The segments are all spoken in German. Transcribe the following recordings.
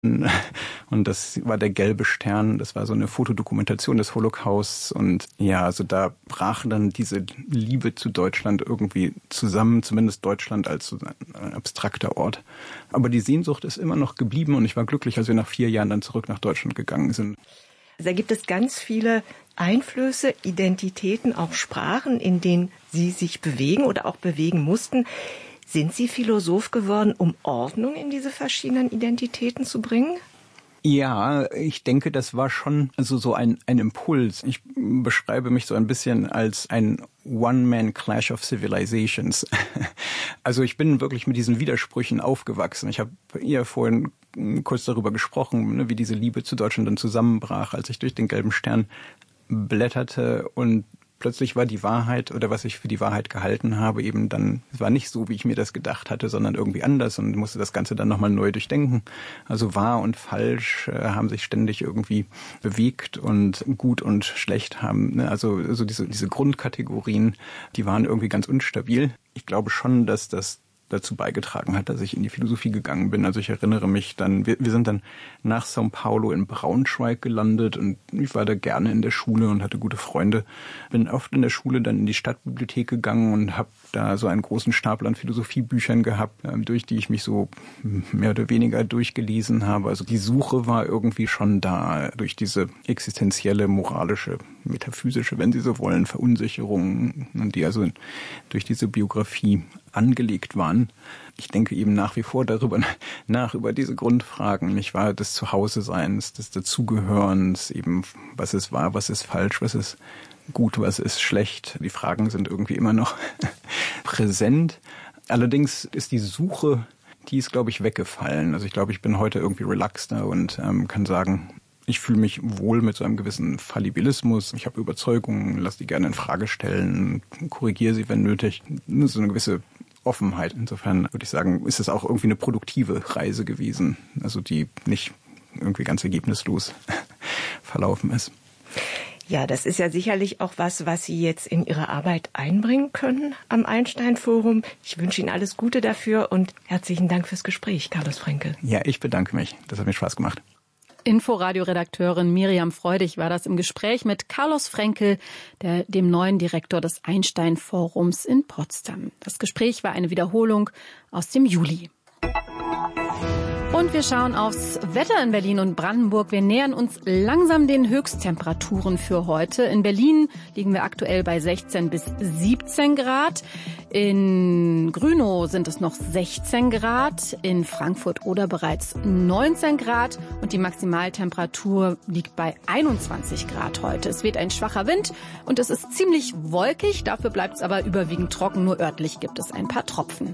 Und das war der gelbe Stern, das war so eine Fotodokumentation des Holocausts. Und ja, also da brach dann diese Liebe zu Deutschland irgendwie zusammen, zumindest Deutschland als so ein abstrakter Ort. Aber die Sehnsucht ist immer noch geblieben und ich war glücklich, als wir nach 4 Jahren dann zurück nach Deutschland gegangen sind. Da gibt es ganz viele Einflüsse, Identitäten, auch Sprachen, in denen Sie sich bewegen oder auch bewegen mussten. Sind Sie Philosoph geworden, um Ordnung in diese verschiedenen Identitäten zu bringen? Ja, ich denke, das war schon so ein Impuls. Ich beschreibe mich so ein bisschen als ein One-Man-Clash of Civilizations. Also ich bin wirklich mit diesen Widersprüchen aufgewachsen. Ich habe ihr vorhin kurz darüber gesprochen, wie diese Liebe zu Deutschland dann zusammenbrach, als ich durch den gelben Stern blätterte und plötzlich war die Wahrheit oder was ich für die Wahrheit gehalten habe eben dann, es war nicht so, wie ich mir das gedacht hatte, sondern irgendwie anders und musste das Ganze dann nochmal neu durchdenken. Also wahr und falsch haben sich ständig irgendwie bewegt und gut und schlecht haben, also diese Grundkategorien, die waren irgendwie ganz instabil. Ich glaube schon, dass das dazu beigetragen hat, dass ich in die Philosophie gegangen bin. Also ich erinnere mich dann, wir sind dann nach São Paulo in Braunschweig gelandet und ich war da gerne in der Schule und hatte gute Freunde. Bin oft in der Schule dann in die Stadtbibliothek gegangen und habe da so einen großen Stapel an Philosophiebüchern gehabt, durch die ich mich so mehr oder weniger durchgelesen habe. Also die Suche war irgendwie schon da durch diese existenzielle, moralische, metaphysische, wenn Sie so wollen, Verunsicherung, die also durch diese Biografie angelegt waren. Ich denke eben nach wie vor darüber nach, über diese Grundfragen, nicht wahr, des Zuhause-Seins, des Dazugehörens, eben was ist wahr, was ist falsch, was ist gut, was ist schlecht. Die Fragen sind irgendwie immer noch präsent. Allerdings ist die Suche, die ist, glaube ich, weggefallen. Also ich glaube, ich bin heute irgendwie relaxter und kann sagen, ich fühle mich wohl mit so einem gewissen Fallibilismus. Ich habe Überzeugungen, lasse die gerne in Frage stellen, korrigiere sie, wenn nötig. So eine gewisse Offenheit. Insofern würde ich sagen, ist es auch irgendwie eine produktive Reise gewesen, also die nicht irgendwie ganz ergebnislos verlaufen ist. Ja, das ist ja sicherlich auch was Sie jetzt in Ihre Arbeit einbringen können am Einstein-Forum. Ich wünsche Ihnen alles Gute dafür und herzlichen Dank fürs Gespräch, Carlos Frenkel. Ja, ich bedanke mich. Das hat mir Spaß gemacht. Inforadio-Redakteurin Miriam Freudig war das im Gespräch mit Carlos Frenkel, dem neuen Direktor des Einstein-Forums in Potsdam. Das Gespräch war eine Wiederholung aus dem Juli. Und wir schauen aufs Wetter in Berlin und Brandenburg. Wir nähern uns langsam den Höchsttemperaturen für heute. In Berlin liegen wir aktuell bei 16 bis 17 Grad. In Grünow sind es noch 16 Grad. In Frankfurt oder bereits 19 Grad. Und die Maximaltemperatur liegt bei 21 Grad heute. Es weht ein schwacher Wind und es ist ziemlich wolkig. Dafür bleibt es aber überwiegend trocken. Nur örtlich gibt es ein paar Tropfen.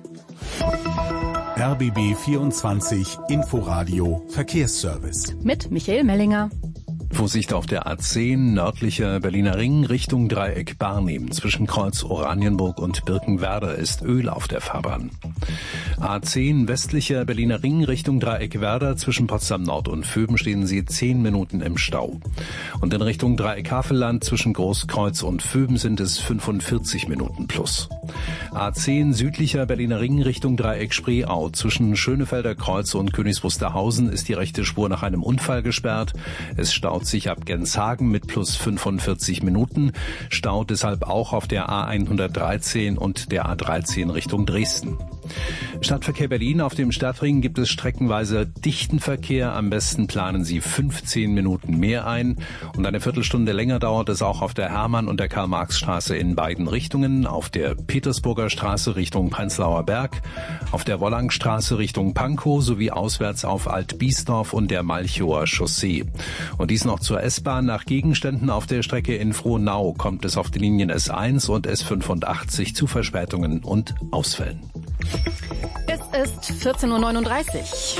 RBB 24 Inforadio Verkehrsservice. Mit Michael Mellinger. Vorsicht auf der A10, nördlicher Berliner Ring, Richtung Dreieck Barnim. Zwischen Kreuz Oranienburg und Birkenwerder ist Öl auf der Fahrbahn. A10, westlicher Berliner Ring, Richtung Dreieck Werder. Zwischen Potsdam Nord und Vöben stehen Sie 10 Minuten im Stau. Und in Richtung Dreieck Havelland, zwischen Großkreuz und Vöben sind es 45 Minuten plus. A10, südlicher Berliner Ring, Richtung Dreieck Spreeau. Zwischen Schönefelder Kreuz und Königs Wusterhausen ist die rechte Spur nach einem Unfall gesperrt. Es staut sich ab Genshagen mit plus 45 Minuten. Staut deshalb auch auf der A113 und der A13 Richtung Dresden. Stadtverkehr Berlin. Auf dem Stadtring gibt es streckenweise dichten Verkehr. Am besten planen Sie 15 Minuten mehr ein. Und eine Viertelstunde länger dauert es auch auf der Hermann- und der Karl-Marx-Straße in beiden Richtungen. Auf der Petersburger Straße Richtung Prenzlauer Berg. Auf der Wollangstraße Richtung Pankow sowie auswärts auf Alt-Biesdorf und der Malchower Chaussee. Und dies noch zur S-Bahn. Nach Gegenständen auf der Strecke in Frohnau kommt es auf die Linien S1 und S85 zu Verspätungen und Ausfällen. Es ist 14.39 Uhr.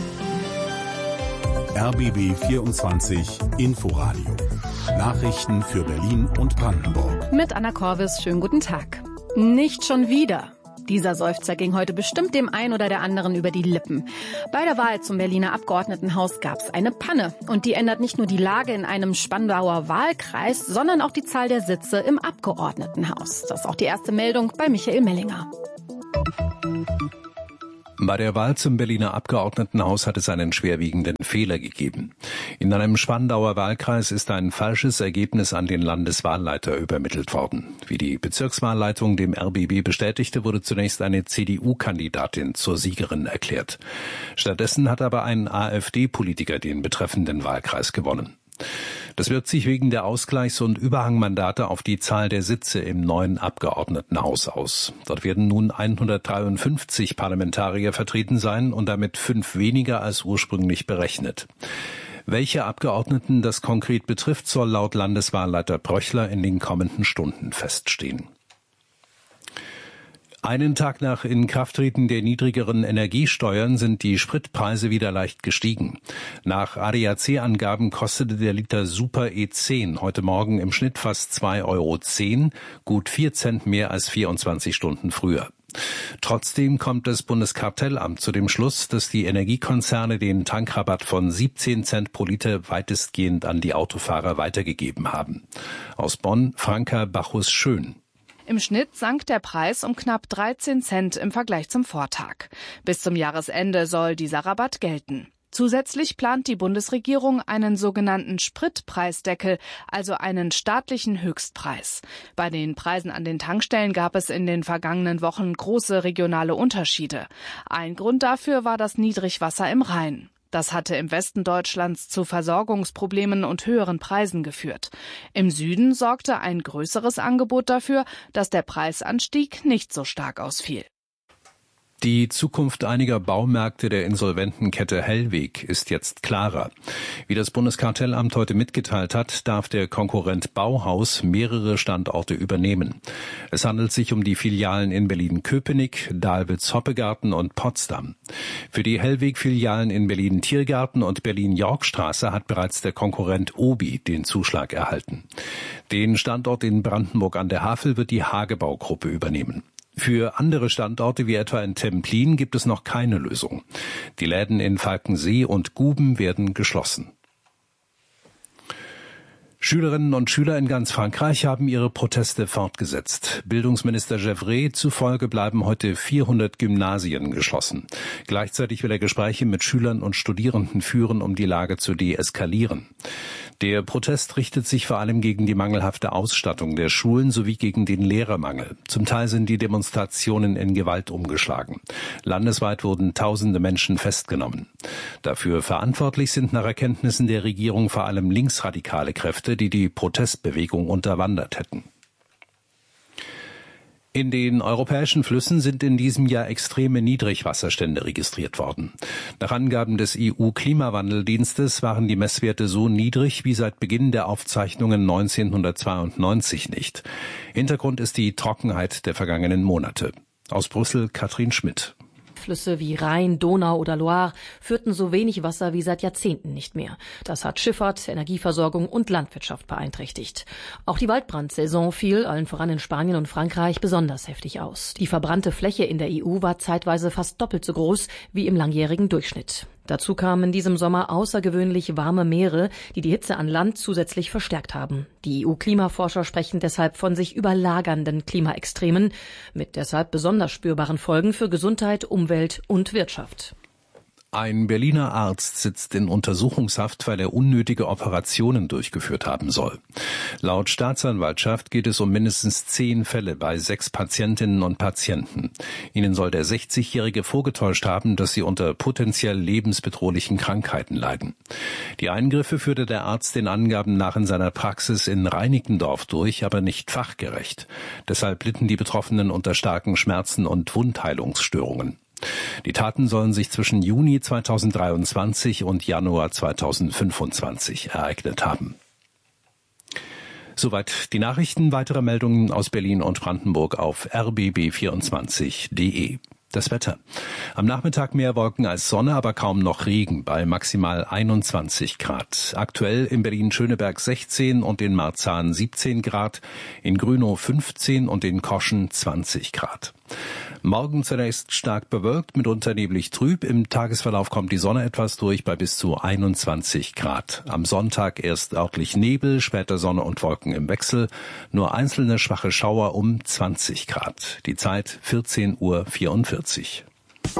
RBB 24 Inforadio. Nachrichten für Berlin und Brandenburg. Mit Anna Korvis, schönen guten Tag. Nicht schon wieder. Dieser Seufzer ging heute bestimmt dem einen oder der anderen über die Lippen. Bei der Wahl zum Berliner Abgeordnetenhaus gab es eine Panne. Und die ändert nicht nur die Lage in einem Spandauer Wahlkreis, sondern auch die Zahl der Sitze im Abgeordnetenhaus. Das ist auch die erste Meldung bei Michael Mellinger. Bei der Wahl zum Berliner Abgeordnetenhaus hat es einen schwerwiegenden Fehler gegeben. In einem Spandauer Wahlkreis ist ein falsches Ergebnis an den Landeswahlleiter übermittelt worden. Wie die Bezirkswahlleitung dem RBB bestätigte, wurde zunächst eine CDU-Kandidatin zur Siegerin erklärt. Stattdessen hat aber ein AfD-Politiker den betreffenden Wahlkreis gewonnen. Das wirkt sich wegen der Ausgleichs- und Überhangmandate auf die Zahl der Sitze im neuen Abgeordnetenhaus aus. Dort werden nun 153 Parlamentarier vertreten sein und damit 5 weniger als ursprünglich berechnet. Welche Abgeordneten das konkret betrifft, soll laut Landeswahlleiter Bröchler in den kommenden Stunden feststehen. Einen Tag nach Inkrafttreten der niedrigeren Energiesteuern sind die Spritpreise wieder leicht gestiegen. Nach ADAC-Angaben kostete der Liter Super E10 heute Morgen im Schnitt fast 2,10 €, gut 4 Cent mehr als 24 Stunden früher. Trotzdem kommt das Bundeskartellamt zu dem Schluss, dass die Energiekonzerne den Tankrabatt von 17 Cent pro Liter weitestgehend an die Autofahrer weitergegeben haben. Aus Bonn, Franka Bachus-Schön. Im Schnitt sank der Preis um knapp 13 Cent im Vergleich zum Vortag. Bis zum Jahresende soll dieser Rabatt gelten. Zusätzlich plant die Bundesregierung einen sogenannten Spritpreisdeckel, also einen staatlichen Höchstpreis. Bei den Preisen an den Tankstellen gab es in den vergangenen Wochen große regionale Unterschiede. Ein Grund dafür war das Niedrigwasser im Rhein. Das hatte im Westen Deutschlands zu Versorgungsproblemen und höheren Preisen geführt. Im Süden sorgte ein größeres Angebot dafür, dass der Preisanstieg nicht so stark ausfiel. Die Zukunft einiger Baumärkte der Insolventenkette Hellweg ist jetzt klarer. Wie das Bundeskartellamt heute mitgeteilt hat, darf der Konkurrent Bauhaus mehrere Standorte übernehmen. Es handelt sich um die Filialen in Berlin-Köpenick, Dahlwitz-Hoppegarten und Potsdam. Für die Hellweg-Filialen in Berlin-Tiergarten und Berlin-Yorkstraße hat bereits der Konkurrent Obi den Zuschlag erhalten. Den Standort in Brandenburg an der Havel wird die Hagebau-Gruppe übernehmen. Für andere Standorte wie etwa in Templin gibt es noch keine Lösung. Die Läden in Falkensee und Guben werden geschlossen. Schülerinnen und Schüler in ganz Frankreich haben ihre Proteste fortgesetzt. Bildungsminister Gevrey zufolge bleiben heute 400 Gymnasien geschlossen. Gleichzeitig will er Gespräche mit Schülern und Studierenden führen, um die Lage zu deeskalieren. Der Protest richtet sich vor allem gegen die mangelhafte Ausstattung der Schulen sowie gegen den Lehrermangel. Zum Teil sind die Demonstrationen in Gewalt umgeschlagen. Landesweit wurden tausende Menschen festgenommen. Dafür verantwortlich sind nach Erkenntnissen der Regierung vor allem linksradikale Kräfte, die die Protestbewegung unterwandert hätten. In den europäischen Flüssen sind in diesem Jahr extreme Niedrigwasserstände registriert worden. Nach Angaben des EU-Klimawandeldienstes waren die Messwerte so niedrig wie seit Beginn der Aufzeichnungen 1992 nicht. Hintergrund ist die Trockenheit der vergangenen Monate. Aus Brüssel Katrin Schmidt. Flüsse wie Rhein, Donau oder Loire führten so wenig Wasser wie seit Jahrzehnten nicht mehr. Das hat Schifffahrt, Energieversorgung und Landwirtschaft beeinträchtigt. Auch die Waldbrandsaison fiel, allen voran in Spanien und Frankreich, besonders heftig aus. Die verbrannte Fläche in der EU war zeitweise fast doppelt so groß wie im langjährigen Durchschnitt. Dazu kamen in diesem Sommer außergewöhnlich warme Meere, die die Hitze an Land zusätzlich verstärkt haben. Die EU-Klimaforscher sprechen deshalb von sich überlagernden Klimaextremen mit deshalb besonders spürbaren Folgen für Gesundheit, Umwelt und Wirtschaft. Ein Berliner Arzt sitzt in Untersuchungshaft, weil er unnötige Operationen durchgeführt haben soll. Laut Staatsanwaltschaft geht es um mindestens 10 Fälle bei 6 Patientinnen und Patienten. Ihnen soll der 60-Jährige vorgetäuscht haben, dass sie unter potenziell lebensbedrohlichen Krankheiten leiden. Die Eingriffe führte der Arzt den Angaben nach in seiner Praxis in Reinickendorf durch, aber nicht fachgerecht. Deshalb litten die Betroffenen unter starken Schmerzen und Wundheilungsstörungen. Die Taten sollen sich zwischen Juni 2023 und Januar 2025 ereignet haben. Soweit die Nachrichten. Weitere Meldungen aus Berlin und Brandenburg auf rbb24.de. Das Wetter. Am Nachmittag mehr Wolken als Sonne, aber kaum noch Regen bei maximal 21 Grad. Aktuell in Berlin-Schöneberg 16 und in Marzahn 17 Grad, in Grünow 15 und in Koschen 20 Grad. Morgen zunächst stark bewölkt, mitunter neblig trüb. Im Tagesverlauf kommt die Sonne etwas durch bei bis zu 21 Grad. Am Sonntag erst örtlich Nebel, später Sonne und Wolken im Wechsel. Nur einzelne schwache Schauer um 20 Grad. Die Zeit 14:44 Uhr.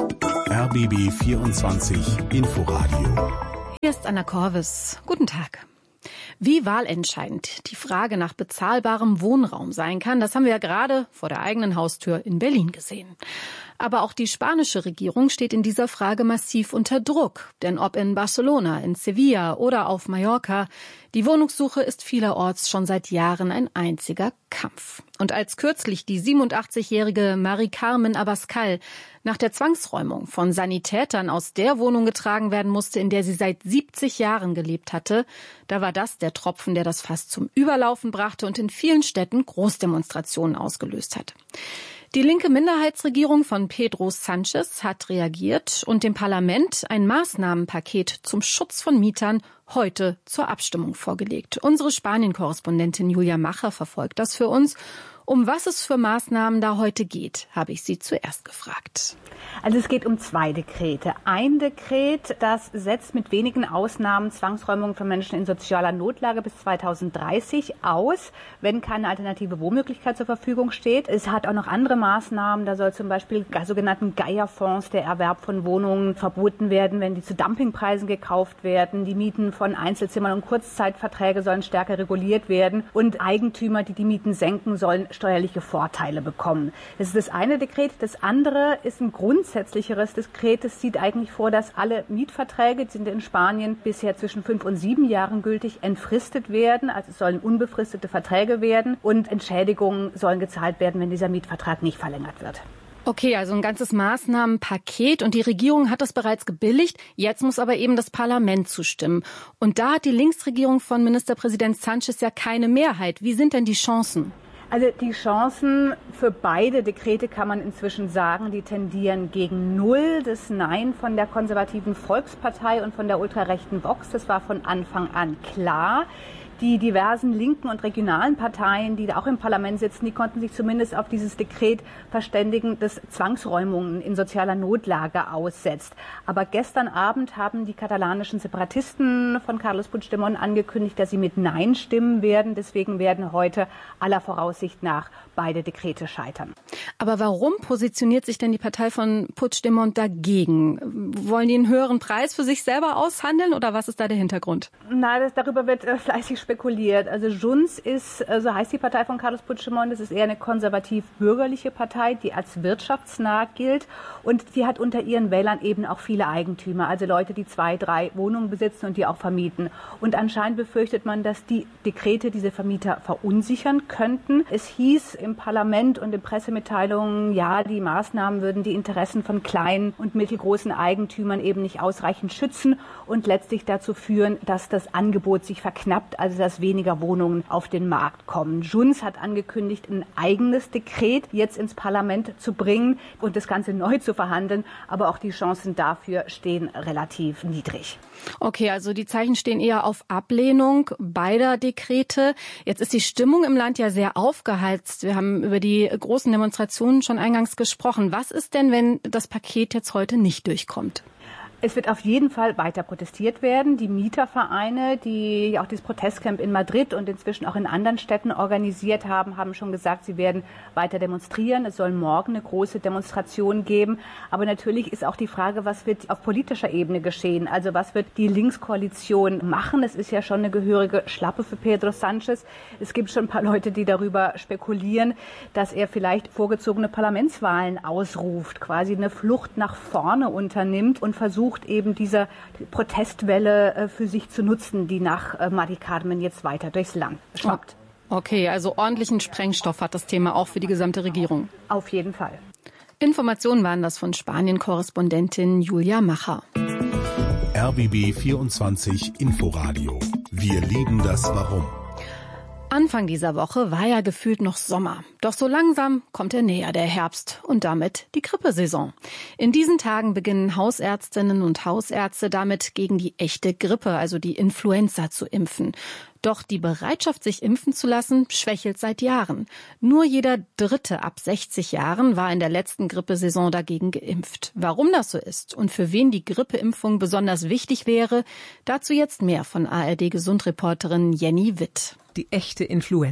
RBB 24 Inforadio. Hier ist Anna Korvis. Guten Tag. Wie wahlentscheidend die Frage nach bezahlbarem Wohnraum sein kann, das haben wir ja gerade vor der eigenen Haustür in Berlin gesehen. Aber auch die spanische Regierung steht in dieser Frage massiv unter Druck. Denn ob in Barcelona, in Sevilla oder auf Mallorca, die Wohnungssuche ist vielerorts schon seit Jahren ein einziger Kampf. Und als kürzlich die 87-jährige Mari Carmen Abascal nach der Zwangsräumung von Sanitätern aus der Wohnung getragen werden musste, in der sie seit 70 Jahren gelebt hatte, da war das der Tropfen, der das Fass zum Überlaufen brachte und in vielen Städten Großdemonstrationen ausgelöst hat. Die linke Minderheitsregierung von Pedro Sánchez hat reagiert und dem Parlament ein Maßnahmenpaket zum Schutz von Mietern heute zur Abstimmung vorgelegt. Unsere Spanien-Korrespondentin Julia Macher verfolgt das für uns. Um was es für Maßnahmen da heute geht, habe ich sie zuerst gefragt. Also es geht um 2 Dekrete. Ein Dekret, das setzt mit wenigen Ausnahmen Zwangsräumungen von Menschen in sozialer Notlage bis 2030 aus, wenn keine alternative Wohnmöglichkeit zur Verfügung steht. Es hat auch noch andere Maßnahmen. Da soll zum Beispiel sogenannten Geierfonds der Erwerb von Wohnungen verboten werden, wenn die zu Dumpingpreisen gekauft werden. Die Mieten von Einzelzimmern und Kurzzeitverträge sollen stärker reguliert werden. Und Eigentümer, die die Mieten senken, sollen steuerliche Vorteile bekommen. Das ist das eine Dekret. Das andere ist ein grundsätzlicheres Dekret. Es sieht eigentlich vor, dass alle Mietverträge, die sind in Spanien bisher zwischen 5 und 7 Jahren gültig, entfristet werden. Also es sollen unbefristete Verträge werden und Entschädigungen sollen gezahlt werden, wenn dieser Mietvertrag nicht verlängert wird. Okay, also ein ganzes Maßnahmenpaket und die Regierung hat das bereits gebilligt. Jetzt muss aber eben das Parlament zustimmen. Und da hat die Linksregierung von Ministerpräsident Sánchez ja keine Mehrheit. Wie sind denn die Chancen? Also die Chancen für beide Dekrete kann man inzwischen sagen, die tendieren gegen 0. Das Nein von der konservativen Volkspartei und von der ultrarechten Vox, das war von Anfang an klar. Die diversen linken und regionalen Parteien, die da auch im Parlament sitzen, die konnten sich zumindest auf dieses Dekret verständigen, das Zwangsräumungen in sozialer Notlage aussetzt. Aber gestern Abend haben die katalanischen Separatisten von Carles Puigdemont angekündigt, dass sie mit Nein stimmen werden. Deswegen werden heute aller Voraussicht nach beide Dekrete scheitern. Aber warum positioniert sich denn die Partei von Puigdemont dagegen? Wollen die einen höheren Preis für sich selber aushandeln oder was ist da der Hintergrund? Darüber wird fleißig spekuliert. Also Junts ist, so heißt die Partei von Carles Puigdemont, das ist eher eine konservativ-bürgerliche Partei, die als wirtschaftsnah gilt und die hat unter ihren Wählern eben auch viele Eigentümer, also Leute, die 2, 3 Wohnungen besitzen und die auch vermieten. Und anscheinend befürchtet man, dass die Dekrete diese Vermieter verunsichern könnten. Es hieß im Parlament und in Pressemitteilungen, ja, die Maßnahmen würden die Interessen von kleinen und mittelgroßen Eigentümern eben nicht ausreichend schützen und letztlich dazu führen, dass das Angebot sich verknappt, also dass weniger Wohnungen auf den Markt kommen. Junts hat angekündigt, ein eigenes Dekret jetzt ins Parlament zu bringen und das Ganze neu zu verhandeln, aber auch die Chancen dafür stehen relativ niedrig. Okay, also die Zeichen stehen eher auf Ablehnung beider Dekrete. Jetzt ist die Stimmung im Land ja sehr aufgeheizt. Wir haben über die großen Demonstrationen schon eingangs gesprochen. Was ist denn, wenn das Paket jetzt heute nicht durchkommt? Es wird auf jeden Fall weiter protestiert werden. Die Mietervereine, die auch das Protestcamp in Madrid und inzwischen auch in anderen Städten organisiert haben, haben schon gesagt, sie werden weiter demonstrieren. Es soll morgen eine große Demonstration geben. Aber natürlich ist auch die Frage, was wird auf politischer Ebene geschehen? Also was wird die Linkskoalition machen? Es ist ja schon eine gehörige Schlappe für Pedro Sánchez. Es gibt schon ein paar Leute, die darüber spekulieren, dass er vielleicht vorgezogene Parlamentswahlen ausruft, quasi eine Flucht nach vorne unternimmt und versucht, eben diese Protestwelle für sich zu nutzen, die nach Mari Carmen jetzt weiter durchs Land schwappt. Okay, also ordentlichen Sprengstoff hat das Thema auch für die gesamte Regierung. Auf jeden Fall. Informationen waren das von Spanien-Korrespondentin Julia Macher. RBB 24 Inforadio. Wir lieben das Warum. Anfang dieser Woche war ja gefühlt noch Sommer. Doch so langsam kommt er näher, der Herbst, und damit die Grippesaison. In diesen Tagen beginnen Hausärztinnen und Hausärzte damit, gegen die echte Grippe, also die Influenza, zu impfen. Doch die Bereitschaft, sich impfen zu lassen, schwächelt seit Jahren. Nur jeder Dritte ab 60 Jahren war in der letzten Grippesaison dagegen geimpft. Warum das so ist und für wen die Grippeimpfung besonders wichtig wäre, dazu jetzt mehr von ARD-Gesundreporterin Jenny Witt. Die echte Influenza.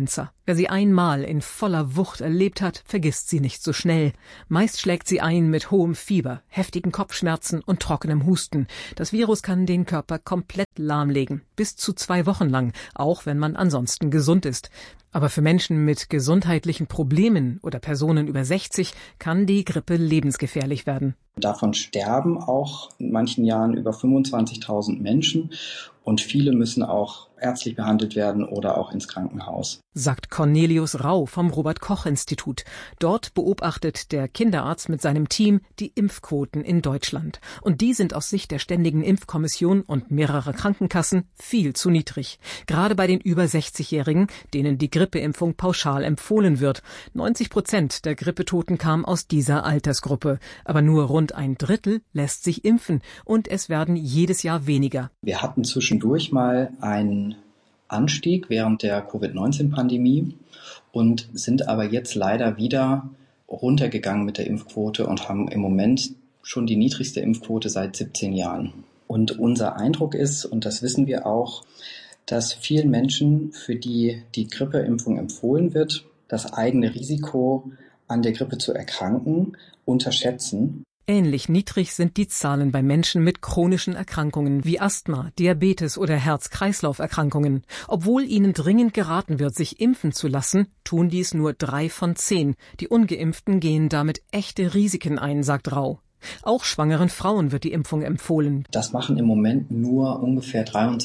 Wer sie einmal in voller Wucht erlebt hat, vergisst sie nicht so schnell. Meist schlägt sie ein mit hohem Fieber, heftigen Kopfschmerzen und trockenem Husten. Das Virus kann den Körper komplett lahmlegen, bis zu 2 Wochen lang, auch wenn man ansonsten gesund ist. Aber für Menschen mit gesundheitlichen Problemen oder Personen über 60 kann die Grippe lebensgefährlich werden. Davon sterben auch in manchen Jahren über 25.000 Menschen und viele müssen auch ärztlich behandelt werden oder auch ins Krankenhaus. Sagt Cornelius Rau vom Robert-Koch-Institut. Dort beobachtet der Kinderarzt mit seinem Team die Impfquoten in Deutschland. Und die sind aus Sicht der Ständigen Impfkommission und mehrerer Krankenkassen viel zu niedrig. Gerade bei den über 60-Jährigen, denen die Grippeimpfung pauschal empfohlen wird. 90% der Grippetoten kamen aus dieser Altersgruppe. Aber nur rund 1/3 lässt sich impfen und es werden jedes Jahr weniger. Wir hatten zwischendurch mal einen Anstieg während der Covid-19-Pandemie und sind aber jetzt leider wieder runtergegangen mit der Impfquote und haben im Moment schon die niedrigste Impfquote seit 17 Jahren. Und unser Eindruck ist, und das wissen wir auch, dass vielen Menschen, für die die Grippeimpfung empfohlen wird, das eigene Risiko, an der Grippe zu erkranken, unterschätzen. Ähnlich niedrig sind die Zahlen bei Menschen mit chronischen Erkrankungen wie Asthma, Diabetes oder Herz-Kreislauf-Erkrankungen. Obwohl ihnen dringend geraten wird, sich impfen zu lassen, tun dies nur 3 von 10. Die Ungeimpften gehen damit echte Risiken ein, sagt Rau. Auch schwangeren Frauen wird die Impfung empfohlen. Das machen im Moment nur ungefähr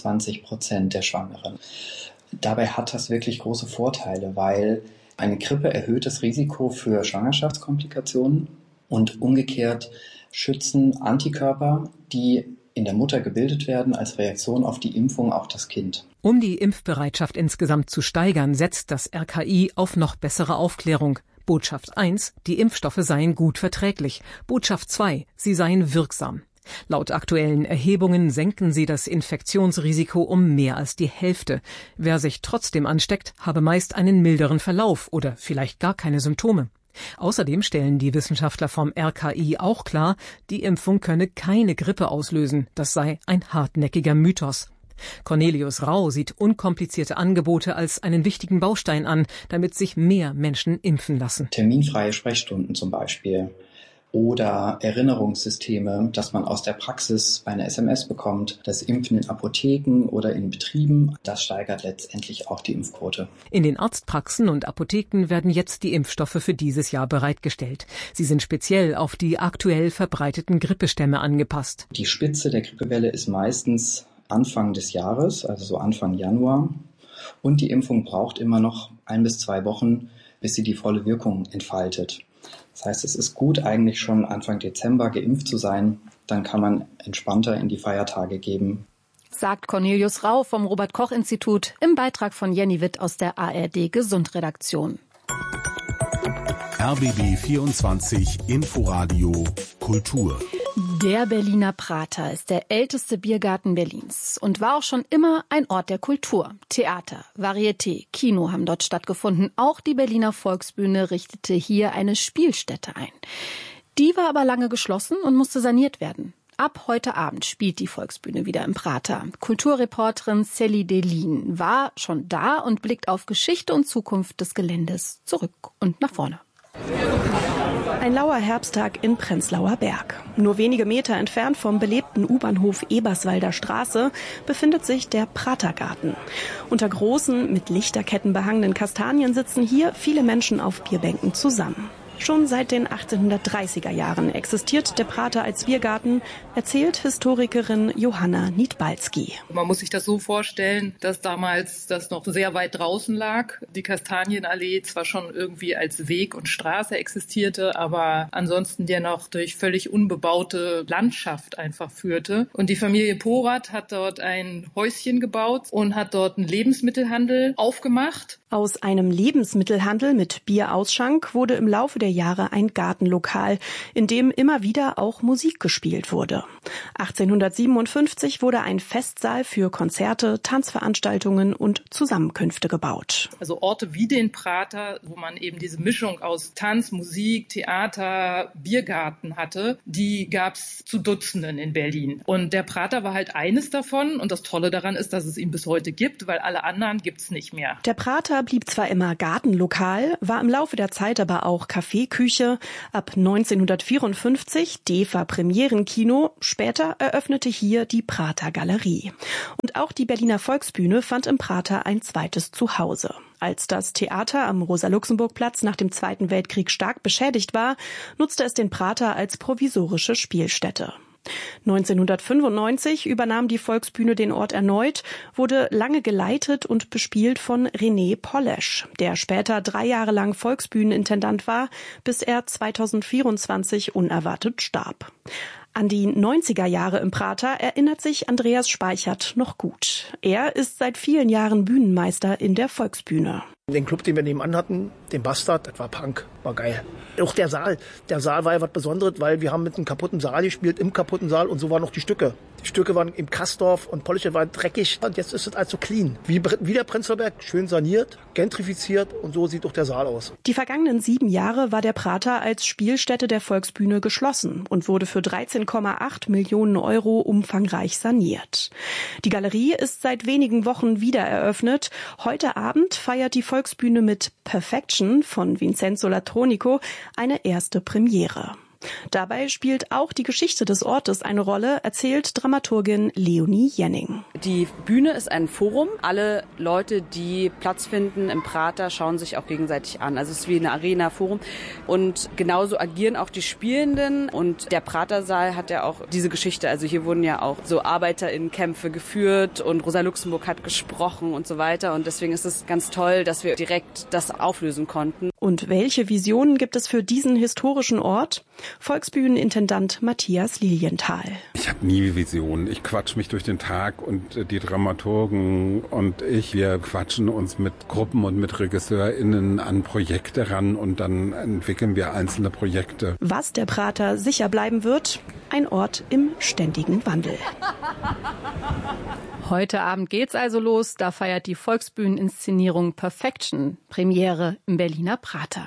23% der Schwangeren. Dabei hat das wirklich große Vorteile, weil eine Grippe erhöht das Risiko für Schwangerschaftskomplikationen. Und umgekehrt schützen Antikörper, die in der Mutter gebildet werden, als Reaktion auf die Impfung auch das Kind. Um die Impfbereitschaft insgesamt zu steigern, setzt das RKI auf noch bessere Aufklärung. Botschaft 1, die Impfstoffe seien gut verträglich. Botschaft 2, sie seien wirksam. Laut aktuellen Erhebungen senken sie das Infektionsrisiko um mehr als die Hälfte. Wer sich trotzdem ansteckt, habe meist einen milderen Verlauf oder vielleicht gar keine Symptome. Außerdem stellen die Wissenschaftler vom RKI auch klar, die Impfung könne keine Grippe auslösen. Das sei ein hartnäckiger Mythos. Cornelius Rau sieht unkomplizierte Angebote als einen wichtigen Baustein an, damit sich mehr Menschen impfen lassen. Terminfreie Sprechstunden zum Beispiel. Oder Erinnerungssysteme, dass man aus der Praxis bei einer SMS bekommt. Das Impfen in Apotheken oder in Betrieben, das steigert letztendlich auch die Impfquote. In den Arztpraxen und Apotheken werden jetzt die Impfstoffe für dieses Jahr bereitgestellt. Sie sind speziell auf die aktuell verbreiteten Grippestämme angepasst. Die Spitze der Grippewelle ist meistens Anfang des Jahres, also so Anfang Januar. Und die Impfung braucht immer noch 1 bis 2 Wochen, bis sie die volle Wirkung entfaltet. Das heißt, es ist gut, eigentlich schon Anfang Dezember geimpft zu sein. Dann kann man entspannter in die Feiertage gehen. Sagt Cornelius Rau vom Robert-Koch-Institut im Beitrag von Jenny Witt aus der ARD-Gesundredaktion. RBB 24 Inforadio Kultur. Der Berliner Prater ist der älteste Biergarten Berlins und war auch schon immer ein Ort der Kultur. Theater, Varieté, Kino haben dort stattgefunden. Auch die Berliner Volksbühne richtete hier eine Spielstätte ein. Die war aber lange geschlossen und musste saniert werden. Ab heute Abend spielt die Volksbühne wieder im Prater. Kulturreporterin Sally Delin war schon da und blickt auf Geschichte und Zukunft des Geländes zurück und nach vorne. Ein lauer Herbsttag in Prenzlauer Berg. Nur wenige Meter entfernt vom belebten U-Bahnhof Eberswalder Straße befindet sich der Pratergarten. Unter großen, mit Lichterketten behangenen Kastanien sitzen hier viele Menschen auf Bierbänken zusammen. Schon seit den 1830er Jahren existiert der Prater als Biergarten, erzählt Historikerin Johanna Niedbalski. Man muss sich das so vorstellen, dass damals das noch sehr weit draußen lag. Die Kastanienallee zwar schon irgendwie als Weg und Straße existierte, aber ansonsten dennoch durch völlig unbebaute Landschaft einfach führte. Und die Familie Porath hat dort ein Häuschen gebaut und hat dort einen Lebensmittelhandel aufgemacht. Aus einem Lebensmittelhandel mit Bierausschank wurde im Laufe der Jahre ein Gartenlokal, in dem immer wieder auch Musik gespielt wurde. 1857 wurde ein Festsaal für Konzerte, Tanzveranstaltungen und Zusammenkünfte gebaut. Also Orte wie den Prater, wo man eben diese Mischung aus Tanz, Musik, Theater, Biergarten hatte, die gab's zu Dutzenden in Berlin. Und der Prater war halt eines davon. Und das Tolle daran ist, dass es ihn bis heute gibt, weil alle anderen gibt's nicht mehr. Der Prater blieb zwar immer Gartenlokal, war im Laufe der Zeit aber auch Kaffeeküche. Ab 1954 DEFA Premierenkino. Später eröffnete hier die Prater Galerie. Und auch die Berliner Volksbühne fand im Prater ein zweites Zuhause. Als das Theater am Rosa-Luxemburg-Platz nach dem Zweiten Weltkrieg stark beschädigt war, nutzte es den Prater als provisorische Spielstätte. 1995 übernahm die Volksbühne den Ort erneut, wurde lange geleitet und bespielt von René Polesch, der später 3 Jahre lang Volksbühnenintendant war, bis er 2024 unerwartet starb. An die 90er Jahre im Prater erinnert sich Andreas Speichert noch gut. Er ist seit vielen Jahren Bühnenmeister in der Volksbühne. Den Club, den wir nebenan hatten, den Bastard, das war Punk, war geil. Auch der Saal war ja was Besonderes, weil wir haben mit einem kaputten Saal gespielt, im kaputten Saal, und so waren noch die Stücke. Die Stücke waren im Kastorf und Polische war dreckig, und jetzt ist es also clean. Wie der Prenzlauer Berg, schön saniert, gentrifiziert, und so sieht auch der Saal aus. Die vergangenen 7 Jahre war der Prater als Spielstätte der Volksbühne geschlossen und wurde für 13,8 Millionen Euro umfangreich saniert. Die Galerie ist seit wenigen Wochen wieder eröffnet. Heute Abend feiert die Volksbühne mit Perfection von Vincenzo Latronico eine erste Premiere. Dabei spielt auch die Geschichte des Ortes eine Rolle, erzählt Dramaturgin Leonie Jenning. Die Bühne ist ein Forum. Alle Leute, die Platz finden im Prater, schauen sich auch gegenseitig an. Also es ist wie eine Arena-Forum. Und genauso agieren auch die Spielenden. Und der Pratersaal hat ja auch diese Geschichte. Also hier wurden ja auch so ArbeiterInnenkämpfe geführt und Rosa Luxemburg hat gesprochen und so weiter. Und deswegen ist es ganz toll, dass wir direkt das auflösen konnten. Und welche Visionen gibt es für diesen historischen Ort? Volksbühnenintendant Matthias Lilienthal. Ich habe nie Visionen. Ich quatsch mich durch den Tag und die Dramaturgen und wir quatschen uns mit Gruppen und mit RegisseurInnen an Projekte ran und dann entwickeln wir einzelne Projekte. Was der Prater sicher bleiben wird, ein Ort im ständigen Wandel. Heute Abend geht's also los. Da feiert die Volksbühneninszenierung Perfection Premiere im Berliner Prater.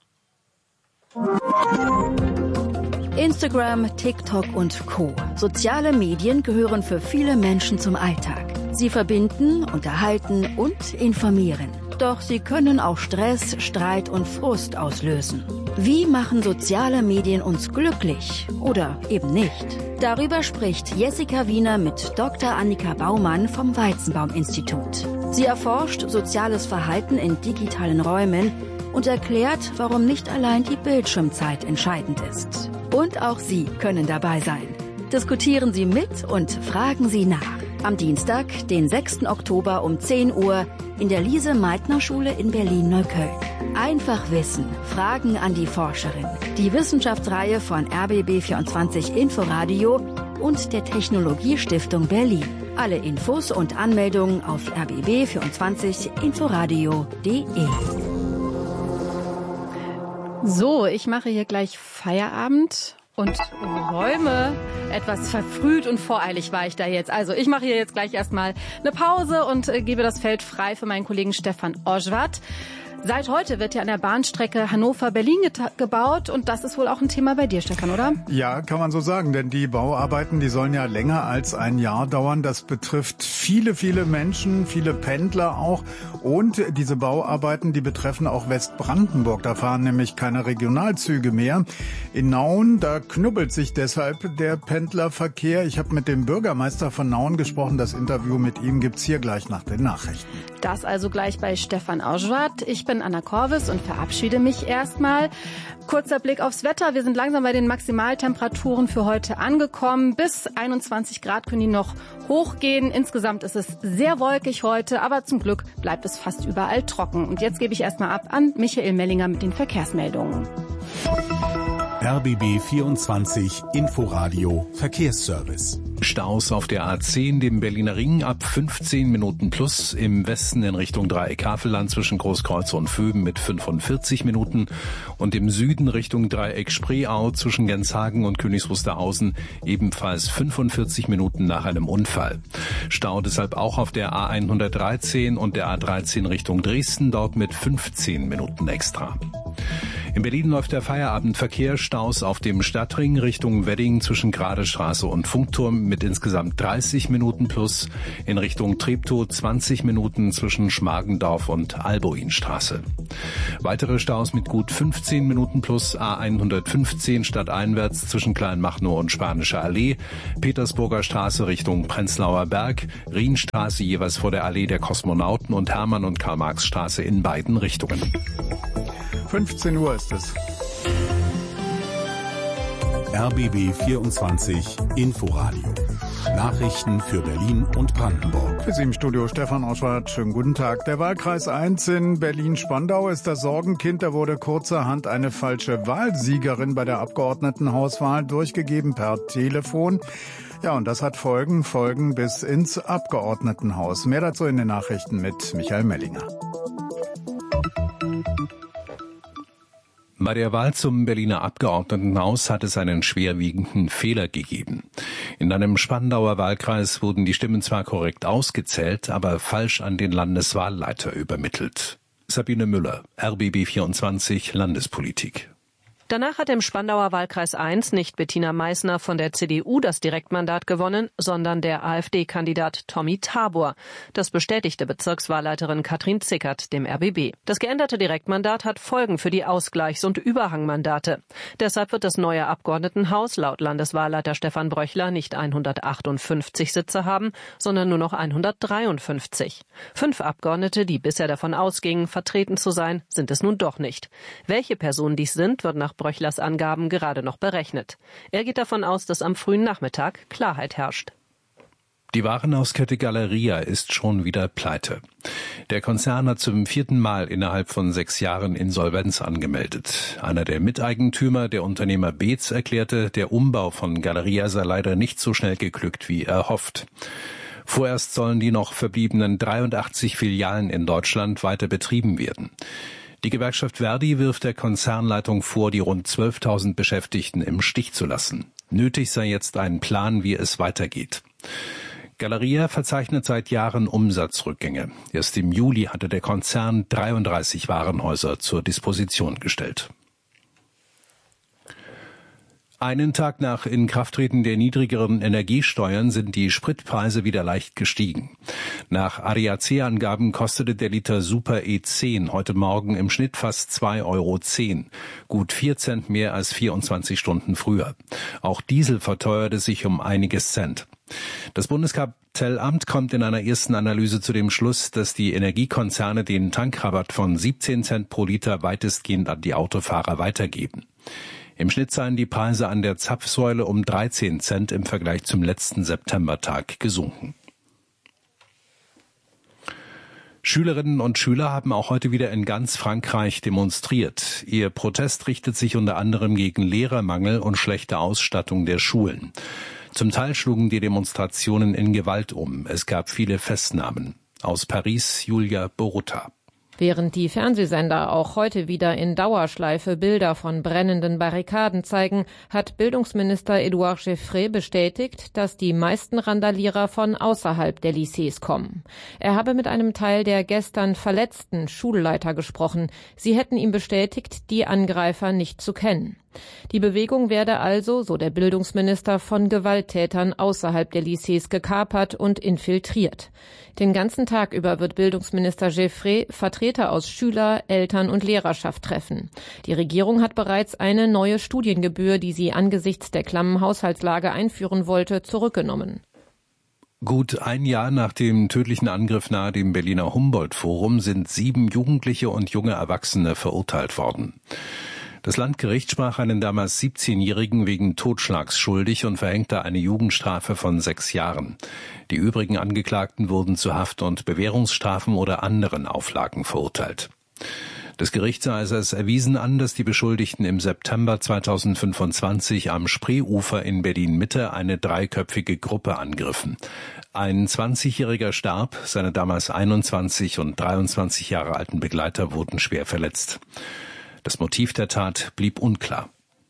Instagram, TikTok und Co. Soziale Medien gehören für viele Menschen zum Alltag. Sie verbinden, unterhalten und informieren. Doch sie können auch Stress, Streit und Frust auslösen. Wie machen soziale Medien uns glücklich oder eben nicht? Darüber spricht Jessica Wiener mit Dr. Annika Baumann vom Weizenbaum-Institut. Sie erforscht soziales Verhalten in digitalen Räumen und erklärt, warum nicht allein die Bildschirmzeit entscheidend ist. Und auch Sie können dabei sein. Diskutieren Sie mit und fragen Sie nach. Am Dienstag, den 6. Oktober um 10 Uhr in der Lise-Meitner-Schule in Berlin-Neukölln. Einfach wissen, Fragen an die Forscherin. Die Wissenschaftsreihe von RBB24 Inforadio und der Technologiestiftung Berlin. Alle Infos und Anmeldungen auf rbb24inforadio.de. So, ich mache hier gleich Feierabend und räume. Etwas verfrüht und voreilig war ich da jetzt. Also ich mache hier jetzt gleich erstmal eine Pause und gebe das Feld frei für meinen Kollegen Stefan Oschwart. Seit heute wird ja an der Bahnstrecke Hannover-Berlin gebaut und das ist wohl auch ein Thema bei dir, Stefan, oder? Ja, kann man so sagen, denn die Bauarbeiten, die sollen ja länger als ein Jahr dauern. Das betrifft viele, viele Menschen, viele Pendler auch. Und diese Bauarbeiten, die betreffen auch Westbrandenburg. Da fahren nämlich keine Regionalzüge mehr. In Nauen, da knubbelt sich deshalb der Pendlerverkehr. Ich habe mit dem Bürgermeister von Nauen gesprochen. Das Interview mit ihm gibt's hier gleich nach den Nachrichten. Das also gleich bei Stefan Oschwart. Ich bin Anna Korvis und verabschiede mich erstmal. Kurzer Blick aufs Wetter. Wir sind langsam bei den Maximaltemperaturen für heute angekommen. Bis 21 Grad können die noch hochgehen. Insgesamt ist es sehr wolkig heute, aber zum Glück bleibt es fast überall trocken. Und jetzt gebe ich erstmal ab an Michael Mellinger mit den Verkehrsmeldungen. RBB 24 Inforadio Verkehrsservice. Staus auf der A10, dem Berliner Ring, ab 15 Minuten plus. Im Westen in Richtung Dreieck Havelland zwischen Großkreuz und Vöben mit 45 Minuten. Und im Süden Richtung Dreieck Spreeau zwischen Genshagen und Königs Wusterhausen ebenfalls 45 Minuten nach einem Unfall. Stau deshalb auch auf der A113 und der A13 Richtung Dresden, dort mit 15 Minuten extra. In Berlin läuft der Feierabendverkehr, Staus auf dem Stadtring Richtung Wedding zwischen Gradestraße und Funkturm mit insgesamt 30 Minuten plus, in Richtung Treptow 20 Minuten zwischen Schmargendorf und Alboinstraße. Weitere Staus mit gut 15 Minuten plus A115 stadteinwärts zwischen Kleinmachnow und Spanische Allee, Petersburger Straße Richtung Prenzlauer Berg, Rienstraße jeweils vor der Allee der Kosmonauten und Hermann- und Karl-Marx-Straße in beiden Richtungen. 15 Uhr ist es. RBB 24 Inforadio. Nachrichten für Berlin und Brandenburg. Für Sie im Studio Stefan Oschwart. Schönen guten Tag. Der Wahlkreis 1 in Berlin-Spandau ist das Sorgenkind. Da wurde kurzerhand eine falsche Wahlsiegerin bei der Abgeordnetenhauswahl durchgegeben per Telefon. Ja, und das hat Folgen bis ins Abgeordnetenhaus. Mehr dazu in den Nachrichten mit Michael Mellinger. Bei der Wahl zum Berliner Abgeordnetenhaus hat es einen schwerwiegenden Fehler gegeben. In einem Spandauer Wahlkreis wurden die Stimmen zwar korrekt ausgezählt, aber falsch an den Landeswahlleiter übermittelt. Sabine Müller, RBB 24 Landespolitik. Danach hat im Spandauer Wahlkreis 1 nicht Bettina Meissner von der CDU das Direktmandat gewonnen, sondern der AfD-Kandidat Tommy Tabor. Das bestätigte Bezirkswahlleiterin Katrin Zickert dem RBB. Das geänderte Direktmandat hat Folgen für die Ausgleichs- und Überhangmandate. Deshalb wird das neue Abgeordnetenhaus laut Landeswahlleiter Stefan Bröchler nicht 158 Sitze haben, sondern nur noch 153. 5 Abgeordnete, die bisher davon ausgingen, vertreten zu sein, sind es nun doch nicht. Welche Personen dies sind, wird nach Bröchlers Angaben gerade noch berechnet. Er geht davon aus, dass am frühen Nachmittag Klarheit herrscht. Die Warenhauskette Galeria ist schon wieder pleite. Der Konzern hat zum 4. Mal innerhalb von 6 Jahren Insolvenz angemeldet. Einer der Miteigentümer, der Unternehmer Beetz, erklärte, der Umbau von Galeria sei leider nicht so schnell geglückt wie erhofft. Vorerst sollen die noch verbliebenen 83 Filialen in Deutschland weiter betrieben werden. Die Gewerkschaft Verdi wirft der Konzernleitung vor, die rund 12.000 Beschäftigten im Stich zu lassen. Nötig sei jetzt ein Plan, wie es weitergeht. Galeria verzeichnet seit Jahren Umsatzrückgänge. Erst im Juli hatte der Konzern 33 Warenhäuser zur Disposition gestellt. Einen Tag nach Inkrafttreten der niedrigeren Energiesteuern sind die Spritpreise wieder leicht gestiegen. Nach ADAC-Angaben kostete der Liter Super E10 heute Morgen im Schnitt fast 2,10 €, gut 4 Cent mehr als 24 Stunden früher. Auch Diesel verteuerte sich um einiges Cent. Das Bundeskartellamt kommt in einer ersten Analyse zu dem Schluss, dass die Energiekonzerne den Tankrabatt von 17 Cent pro Liter weitestgehend an die Autofahrer weitergeben. Im Schnitt seien die Preise an der Zapfsäule um 13 Cent im Vergleich zum letzten Septembertag gesunken. Schülerinnen und Schüler haben auch heute wieder in ganz Frankreich demonstriert. Ihr Protest richtet sich unter anderem gegen Lehrermangel und schlechte Ausstattung der Schulen. Zum Teil schlugen die Demonstrationen in Gewalt um. Es gab viele Festnahmen. Aus Paris, Julia Borutta. Während die Fernsehsender auch heute wieder in Dauerschleife Bilder von brennenden Barrikaden zeigen, hat Bildungsminister Édouard Geoffrey bestätigt, dass die meisten Randalierer von außerhalb der Lycées kommen. Er habe mit einem Teil der gestern verletzten Schulleiter gesprochen. Sie hätten ihm bestätigt, die Angreifer nicht zu kennen. Die Bewegung werde also, so der Bildungsminister, von Gewalttätern außerhalb der Lycées gekapert und infiltriert. Den ganzen Tag über wird Bildungsminister Geoffrey Vertreter aus Schüler-, Eltern- und Lehrerschaft treffen. Die Regierung hat bereits eine neue Studiengebühr, die sie angesichts der klammen Haushaltslage einführen wollte, zurückgenommen. Gut ein Jahr nach dem tödlichen Angriff nahe dem Berliner Humboldt-Forum sind 7 Jugendliche und junge Erwachsene verurteilt worden. Das Landgericht sprach einen damals 17-Jährigen wegen Totschlags schuldig und verhängte eine Jugendstrafe von 6 Jahren. Die übrigen Angeklagten wurden zu Haft- und Bewährungsstrafen oder anderen Auflagen verurteilt. Das Gericht sah es als erwiesen an, dass die Beschuldigten im September 2025 am Spreeufer in Berlin-Mitte eine dreiköpfige Gruppe angriffen. Ein 20-Jähriger starb, seine damals 21 und 23 Jahre alten Begleiter wurden schwer verletzt. Das Motiv der Tat blieb unklar.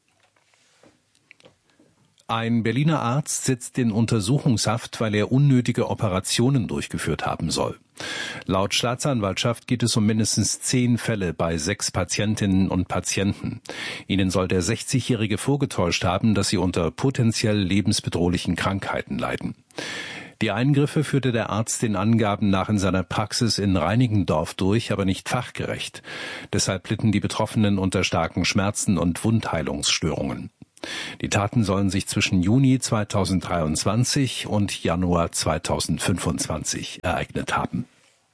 Ein Berliner Arzt sitzt in Untersuchungshaft, weil er unnötige Operationen durchgeführt haben soll. Laut Staatsanwaltschaft geht es um mindestens 10 Fälle bei 6 Patientinnen und Patienten. Ihnen soll der 60-Jährige vorgetäuscht haben, dass sie unter potenziell lebensbedrohlichen Krankheiten leiden. Die Eingriffe führte der Arzt den Angaben nach in seiner Praxis in Reinickendorf durch, aber nicht fachgerecht. Deshalb litten die Betroffenen unter starken Schmerzen und Wundheilungsstörungen. Die Taten sollen sich zwischen Juni 2023 und Januar 2025 ereignet haben.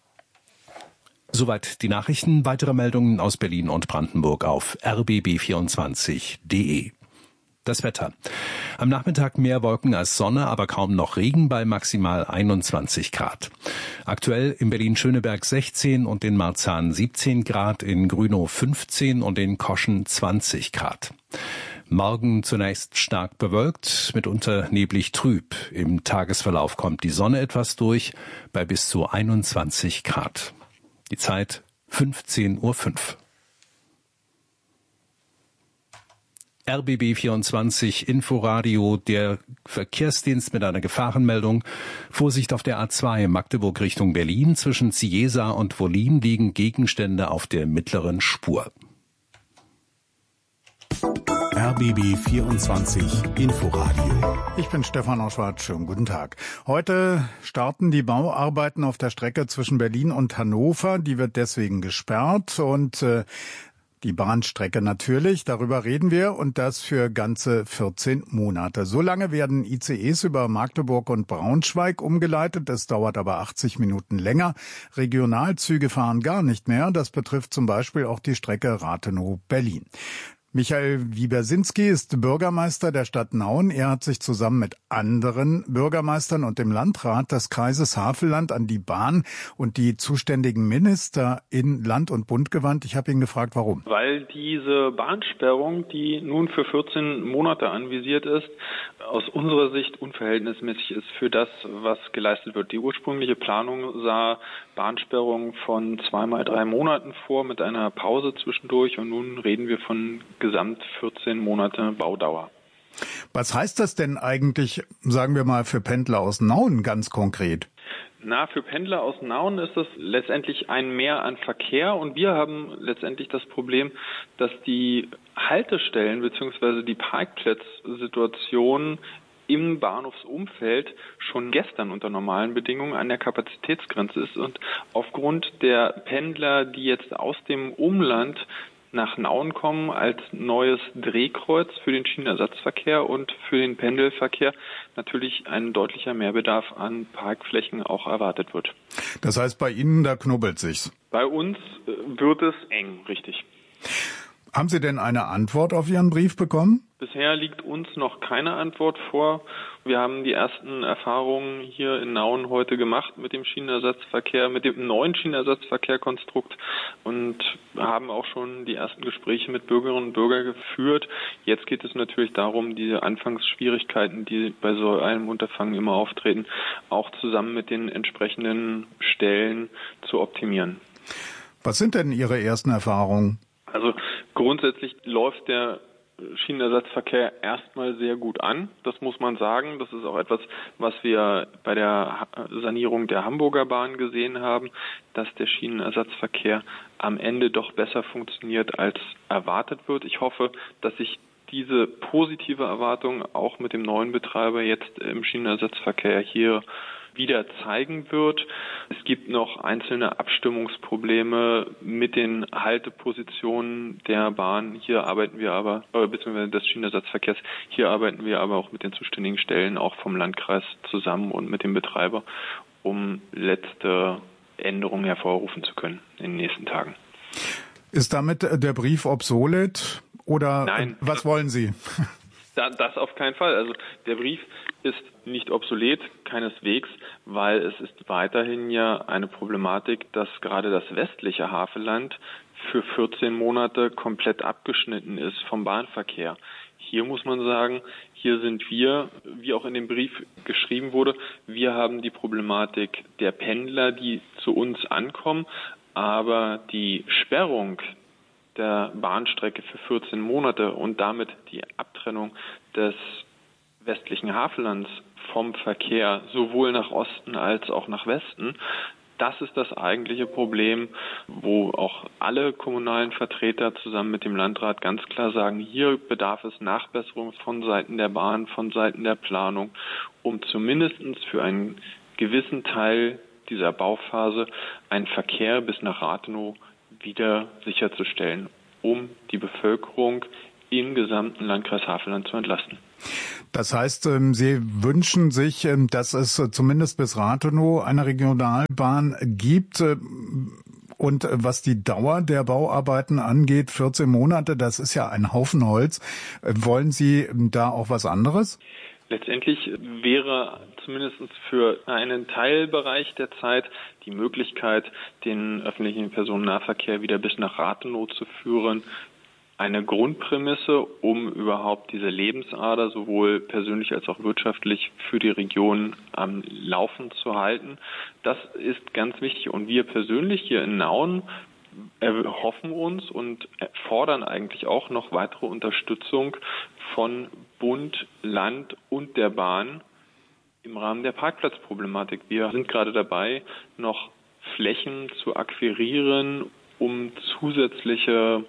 Soweit die Nachrichten. Weitere Meldungen aus Berlin und Brandenburg auf rbb24.de. Das Wetter. Am Nachmittag mehr Wolken als Sonne, aber kaum noch Regen bei maximal 21 Grad. Aktuell in Berlin-Schöneberg 16 und in Marzahn 17 Grad, in Grünow 15 und in Koschen 20 Grad. Morgen zunächst stark bewölkt, mitunter neblig trüb. Im Tagesverlauf kommt die Sonne etwas durch, bei bis zu 21 Grad. Die Zeit 15:05 Uhr. RBB24 Inforadio, der Verkehrsdienst mit einer Gefahrenmeldung. Vorsicht auf der A2 Magdeburg Richtung Berlin. Zwischen Ciesa und Wollin liegen Gegenstände auf der mittleren Spur. RBB24 Inforadio. Ich bin Stefan Oschwart. Schönen guten Tag. Heute starten die Bauarbeiten auf der Strecke zwischen Berlin und Hannover. Die wird deswegen gesperrt und die Bahnstrecke natürlich, darüber reden wir, und das für ganze 14 Monate. So lange werden ICEs über Magdeburg und Braunschweig umgeleitet. Das dauert aber 80 Minuten länger. Regionalzüge fahren gar nicht mehr. Das betrifft zum Beispiel auch die Strecke Rathenow-Berlin. Michael Wiebersinski ist Bürgermeister der Stadt Nauen. Er hat sich zusammen mit anderen Bürgermeistern und dem Landrat des Kreises Havelland an die Bahn und die zuständigen Minister in Land und Bund gewandt. Ich habe ihn gefragt, warum. Weil diese Bahnsperrung, die nun für 14 Monate anvisiert ist, aus unserer Sicht unverhältnismäßig ist für das, was geleistet wird. Die ursprüngliche Planung sah Bahnsperrung von 2 mal 3 Monaten vor mit einer Pause zwischendurch, und nun reden wir von gesamt 14 Monate Baudauer. Was heißt das denn eigentlich, sagen wir mal, für Pendler aus Nauen ganz konkret? Für Pendler aus Nauen ist das letztendlich ein Mehr an Verkehr, und wir haben letztendlich das Problem, dass die Haltestellen bzw. die Parkplatzsituation im Bahnhofsumfeld schon gestern unter normalen Bedingungen an der Kapazitätsgrenze ist, und aufgrund der Pendler, die jetzt aus dem Umland nach Nauen kommen, als neues Drehkreuz für den Schienenersatzverkehr und für den Pendelverkehr natürlich ein deutlicher Mehrbedarf an Parkflächen auch erwartet wird. Das heißt, bei Ihnen, da knubbelt sich's? Bei uns wird es eng, richtig. Haben Sie denn eine Antwort auf Ihren Brief bekommen? Bisher liegt uns noch keine Antwort vor. Wir haben die ersten Erfahrungen hier in Nauen heute gemacht mit dem Schienenersatzverkehr, mit dem neuen Schienenersatzverkehrkonstrukt, und haben auch schon die ersten Gespräche mit Bürgerinnen und Bürgern geführt. Jetzt geht es natürlich darum, diese Anfangsschwierigkeiten, die bei so einem Unterfangen immer auftreten, auch zusammen mit den entsprechenden Stellen zu optimieren. Was sind denn Ihre ersten Erfahrungen? Also grundsätzlich läuft der Schienenersatzverkehr erstmal sehr gut an. Das muss man sagen. Das ist auch etwas, was wir bei der Sanierung der Hamburger Bahn gesehen haben, dass der Schienenersatzverkehr am Ende doch besser funktioniert, als erwartet wird. Ich hoffe, dass sich diese positive Erwartung auch mit dem neuen Betreiber jetzt im Schienenersatzverkehr hier wieder zeigen wird. Es gibt noch einzelne Abstimmungsprobleme mit den Haltepositionen der Bahn. Hier arbeiten wir aber, beziehungsweise des Schienenersatzverkehrs, hier arbeiten wir aber auch mit den zuständigen Stellen, auch vom Landkreis zusammen und mit dem Betreiber, um letzte Änderungen hervorrufen zu können in den nächsten Tagen. Ist damit der Brief obsolet oder Nein, was wollen Sie? Das auf keinen Fall. Also der Brief ist nicht obsolet, keineswegs, weil es ist weiterhin ja eine Problematik, dass gerade das westliche Havelland für 14 Monate komplett abgeschnitten ist vom Bahnverkehr. Hier muss man sagen, hier sind wir, wie auch in dem Brief geschrieben wurde, wir haben die Problematik der Pendler, die zu uns ankommen, aber die Sperrung der Bahnstrecke für 14 Monate und damit die Abtrennung des westlichen Havellands vom Verkehr sowohl nach Osten als auch nach Westen, das ist das eigentliche Problem, wo auch alle kommunalen Vertreter zusammen mit dem Landrat ganz klar sagen, hier bedarf es Nachbesserung von Seiten der Bahn, von Seiten der Planung, um zumindest für einen gewissen Teil dieser Bauphase einen Verkehr bis nach Rathenow wieder sicherzustellen, um die Bevölkerung im gesamten Landkreis Havelland zu entlasten. Das heißt, Sie wünschen sich, dass es zumindest bis Rathenow eine Regionalbahn gibt. Und was die Dauer der Bauarbeiten angeht, 14 Monate, das ist ja ein Haufen Holz. Wollen Sie da auch was anderes? Letztendlich wäre zumindest für einen Teilbereich der Zeit die Möglichkeit, den öffentlichen Personennahverkehr wieder bis nach Rathenow zu führen, eine Grundprämisse, um überhaupt diese Lebensader sowohl persönlich als auch wirtschaftlich für die Region am Laufen zu halten. Das ist ganz wichtig und wir persönlich hier in Nauen erhoffen uns und fordern eigentlich auch noch weitere Unterstützung von Bund, Land und der Bahn im Rahmen der Parkplatzproblematik. Wir sind gerade dabei, noch Flächen zu akquirieren, um zusätzliche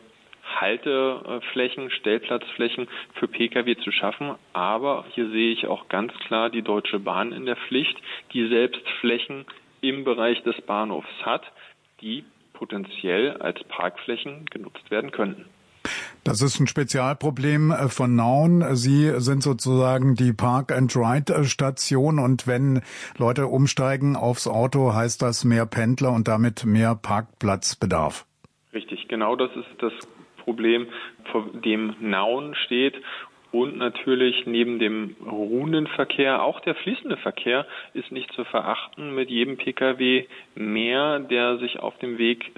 Halteflächen, Stellplatzflächen für Pkw zu schaffen. Aber hier sehe ich auch ganz klar die Deutsche Bahn in der Pflicht, die selbst Flächen im Bereich des Bahnhofs hat, die potenziell als Parkflächen genutzt werden könnten. Das ist ein Spezialproblem von Nauen. Sie sind sozusagen die Park-and-Ride-Station und wenn Leute umsteigen aufs Auto, heißt das mehr Pendler und damit mehr Parkplatzbedarf. Richtig, genau das ist das Problem, vor dem Nauen steht. Und natürlich neben dem ruhenden Verkehr, auch der fließende Verkehr ist nicht zu verachten. Mit jedem Pkw mehr, der sich auf dem Weg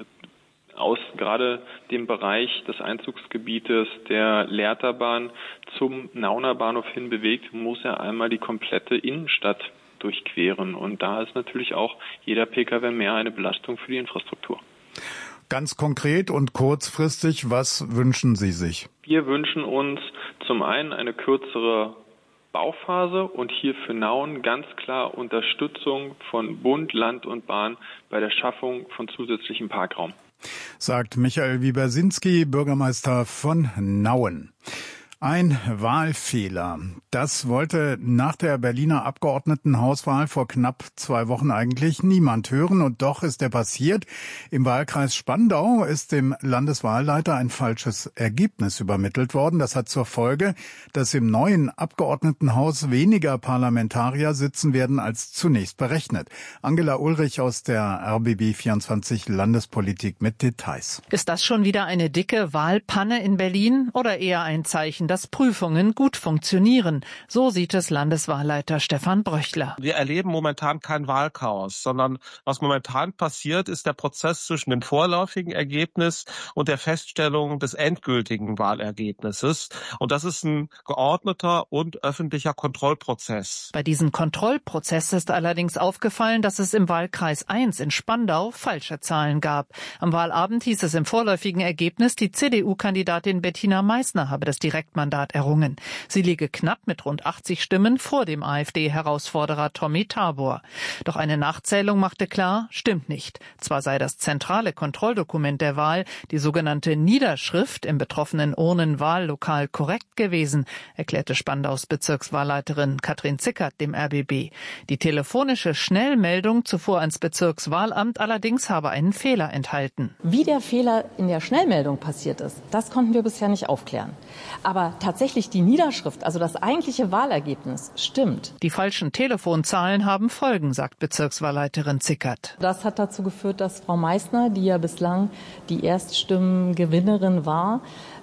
aus gerade dem Bereich des Einzugsgebietes der Lehrterbahn zum Nauner Bahnhof hin bewegt, muss er einmal die komplette Innenstadt durchqueren. Und da ist natürlich auch jeder Pkw mehr eine Belastung für die Infrastruktur. Ganz konkret und kurzfristig, was wünschen Sie sich? Wir wünschen uns zum einen eine kürzere Bauphase und hier für Nauen ganz klar Unterstützung von Bund, Land und Bahn bei der Schaffung von zusätzlichem Parkraum. Sagt Michael Wiebersinski, Bürgermeister von Nauen. Ein Wahlfehler. Das wollte nach der Berliner Abgeordnetenhauswahl vor knapp 2 Wochen eigentlich niemand hören. Und doch ist er passiert. Im Wahlkreis Spandau ist dem Landeswahlleiter ein falsches Ergebnis übermittelt worden. Das hat zur Folge, dass im neuen Abgeordnetenhaus weniger Parlamentarier sitzen werden als zunächst berechnet. Angela Ulrich aus der RBB 24 Landespolitik mit Details. Ist das schon wieder eine dicke Wahlpanne in Berlin oder eher ein Zeichen, dass Prüfungen gut funktionieren? So sieht es Landeswahlleiter Stefan Bröchler. Wir erleben momentan kein Wahlchaos, sondern was momentan passiert, ist der Prozess zwischen dem vorläufigen Ergebnis und der Feststellung des endgültigen Wahlergebnisses. Und das ist ein geordneter und öffentlicher Kontrollprozess. Bei diesem Kontrollprozess ist allerdings aufgefallen, dass es im Wahlkreis 1 in Spandau falsche Zahlen gab. Am Wahlabend hieß es im vorläufigen Ergebnis, die CDU-Kandidatin Bettina Meissner habe das Direktmandat errungen. Sie liege knapp mit rund 80 Stimmen vor dem AfD-Herausforderer Tommy Tabor. Doch eine Nachzählung machte klar, stimmt nicht. Zwar sei das zentrale Kontrolldokument der Wahl, die sogenannte Niederschrift im betroffenen Urnenwahllokal korrekt gewesen, erklärte Spandaus Bezirkswahlleiterin Katrin Zickert dem RBB. Die telefonische Schnellmeldung zuvor ans Bezirkswahlamt allerdings habe einen Fehler enthalten. Wie der Fehler in der Schnellmeldung passiert ist, das konnten wir bisher nicht aufklären. Aber tatsächlich die Niederschrift, also das eigentliche Wahlergebnis, stimmt. Die falschen Telefonzahlen haben Folgen, sagt Bezirkswahlleiterin Zickert. Das hat dazu geführt, dass Frau Meissner, die ja bislang die Erststimmenngewinnerin war,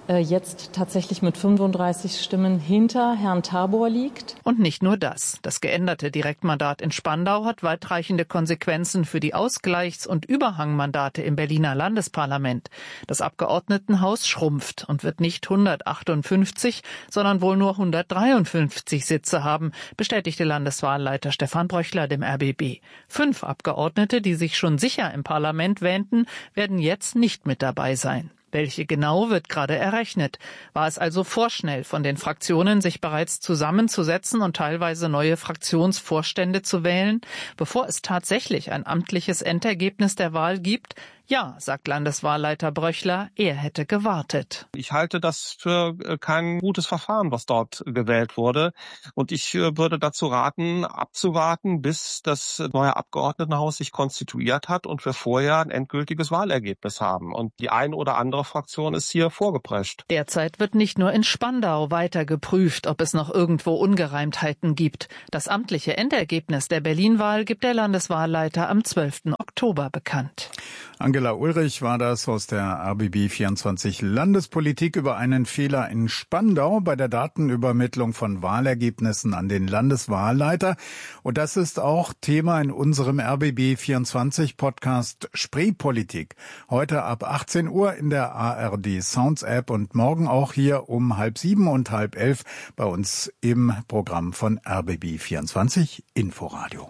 jetzt tatsächlich mit 35 Stimmen hinter Herrn Tabor liegt. Und nicht nur das. Das geänderte Direktmandat in Spandau hat weitreichende Konsequenzen für die Ausgleichs- und Überhangmandate im Berliner Landesparlament. Das Abgeordnetenhaus schrumpft und wird nicht 158, sondern wohl nur 153 Sitze haben, bestätigte Landeswahlleiter Stefan Bröchler dem RBB. 5 Abgeordnete, die sich schon sicher im Parlament wähnten, werden jetzt nicht mit dabei sein. Welche genau, wird gerade errechnet. War es also vorschnell von den Fraktionen, sich bereits zusammenzusetzen und teilweise neue Fraktionsvorstände zu wählen, bevor es tatsächlich ein amtliches Endergebnis der Wahl gibt? Ja, sagt Landeswahlleiter Bröchler, er hätte gewartet. Ich halte das für kein gutes Verfahren, was dort gewählt wurde. Und ich würde dazu raten, abzuwarten, bis das neue Abgeordnetenhaus sich konstituiert hat und wir vorher ein endgültiges Wahlergebnis haben. Und die eine oder andere Fraktion ist hier vorgeprescht. Derzeit wird nicht nur in Spandau weiter geprüft, ob es noch irgendwo Ungereimtheiten gibt. Das amtliche Endergebnis der Berlin-Wahl gibt der Landeswahlleiter am 12. Oktober bekannt. Angela Ulrich war das aus der RBB 24 Landespolitik über einen Fehler in Spandau bei der Datenübermittlung von Wahlergebnissen an den Landeswahlleiter. Und das ist auch Thema in unserem RBB 24 Podcast Spreepolitik. Heute ab 18 Uhr in der ARD Sounds App und morgen auch hier um 6:30 und 6:30 bei uns im Programm von RBB 24 Inforadio.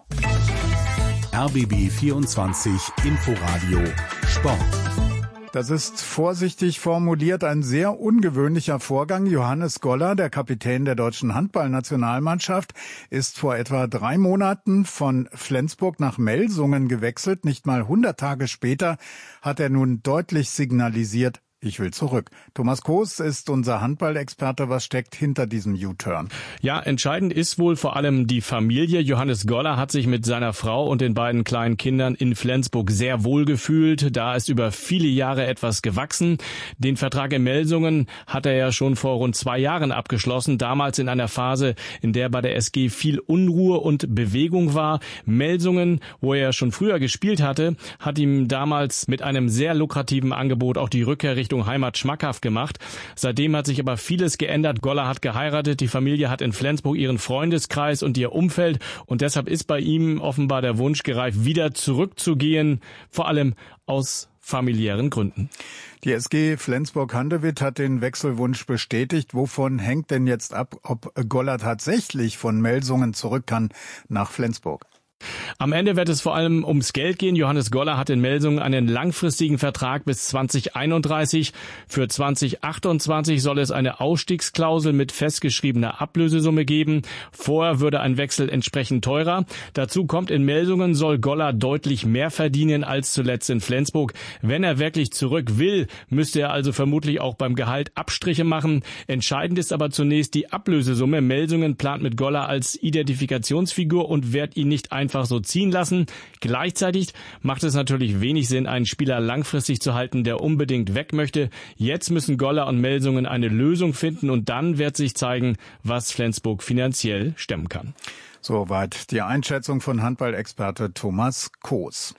RBB 24 Inforadio Sport. Das ist vorsichtig formuliert ein sehr ungewöhnlicher Vorgang. Johannes Goller, der Kapitän der deutschen Handballnationalmannschaft, ist vor etwa 3 Monaten von Flensburg nach Melsungen gewechselt. Nicht mal 100 Tage später hat er nun deutlich signalisiert, ich will zurück. Thomas Koos ist unser Handballexperte. Was steckt hinter diesem U-Turn? Ja, entscheidend ist wohl vor allem die Familie. Johannes Goller hat sich mit seiner Frau und den beiden kleinen Kindern in Flensburg sehr wohl gefühlt. Da ist über viele Jahre etwas gewachsen. Den Vertrag in Melsungen hat er ja schon vor rund 2 Jahren abgeschlossen. Damals in einer Phase, in der bei der SG viel Unruhe und Bewegung war. Melsungen, wo er schon früher gespielt hatte, hat ihm damals mit einem sehr lukrativen Angebot auch die Rückkehr Richtung Heimat schmackhaft gemacht. Seitdem hat sich aber vieles geändert. Goller hat geheiratet, die Familie hat in Flensburg ihren Freundeskreis und ihr Umfeld und deshalb ist bei ihm offenbar der Wunsch gereift, wieder zurückzugehen, vor allem aus familiären Gründen. Die SG Flensburg-Handewitt hat den Wechselwunsch bestätigt. Wovon hängt denn jetzt ab, ob Goller tatsächlich von Melsungen zurück kann nach Flensburg? Am Ende wird es vor allem ums Geld gehen. Johannes Goller hat in Melsungen einen langfristigen Vertrag bis 2031. Für 2028 soll es eine Ausstiegsklausel mit festgeschriebener Ablösesumme geben. Vorher würde ein Wechsel entsprechend teurer. Dazu kommt, in Melsungen soll Goller deutlich mehr verdienen als zuletzt in Flensburg. Wenn er wirklich zurück will, müsste er also vermutlich auch beim Gehalt Abstriche machen. Entscheidend ist aber zunächst die Ablösesumme. Melsungen plant mit Goller als Identifikationsfigur und wird ihn nicht einfach so ziehen lassen. Gleichzeitig macht es natürlich wenig Sinn, einen Spieler langfristig zu halten, der unbedingt weg möchte. Jetzt müssen Goller und Melsungen eine Lösung finden und dann wird sich zeigen, was Flensburg finanziell stemmen kann. Soweit die Einschätzung von Handballexperte Thomas Koos.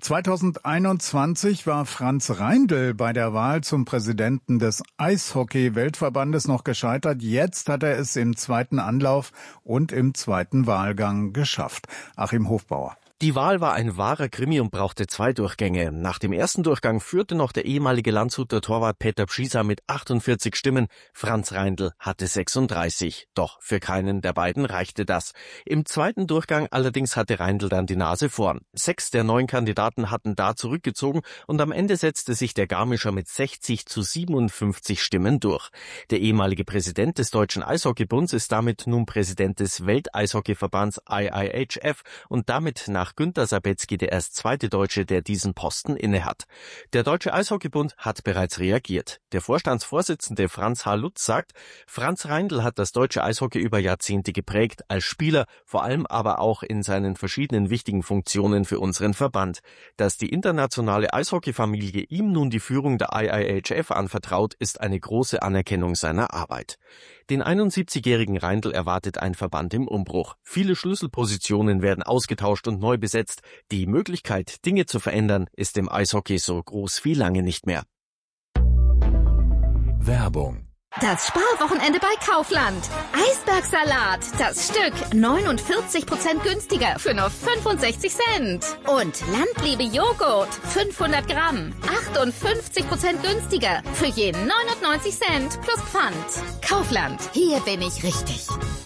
2021 war Franz Reindl bei der Wahl zum Präsidenten des Eishockey-Weltverbandes noch gescheitert. Jetzt hat er es im 2. Anlauf und im 2. Wahlgang geschafft. Achim Hofbauer. Die Wahl war ein wahrer Krimi und brauchte 2 Durchgänge. Nach dem ersten Durchgang führte noch der ehemalige Landshuter Torwart Peter Pschisa mit 48 Stimmen. Franz Reindl hatte 36. Doch für keinen der beiden reichte das. Im 2. Durchgang allerdings hatte Reindl dann die Nase vorn. 6 der 9 Kandidaten hatten da zurückgezogen und am Ende setzte sich der Garmischer mit 60-57 Stimmen durch. Der ehemalige Präsident des Deutschen Eishockeybunds ist damit nun Präsident des Welteishockeyverbands IIHF und damit nach Günter Sabetzky der erst 2. Deutsche, der diesen Posten innehat. Der Deutsche Eishockeybund hat bereits reagiert. Der Vorstandsvorsitzende Franz H. Lutz sagt, Franz Reindl hat das deutsche Eishockey über Jahrzehnte geprägt, als Spieler, vor allem aber auch in seinen verschiedenen wichtigen Funktionen für unseren Verband. Dass die internationale Eishockeyfamilie ihm nun die Führung der IIHF anvertraut, ist eine große Anerkennung seiner Arbeit. Den 71-jährigen Reindl erwartet ein Verband im Umbruch. Viele Schlüsselpositionen werden ausgetauscht und neu besetzt. Die Möglichkeit, Dinge zu verändern, ist im Eishockey so groß wie lange nicht mehr. Werbung. Das Sparwochenende bei Kaufland. Eisbergsalat, das Stück 49% günstiger für nur 65 Cent. Und Landliebe Joghurt, 500 Gramm, 58% günstiger für je 99 Cent plus Pfand. Kaufland, hier bin ich richtig.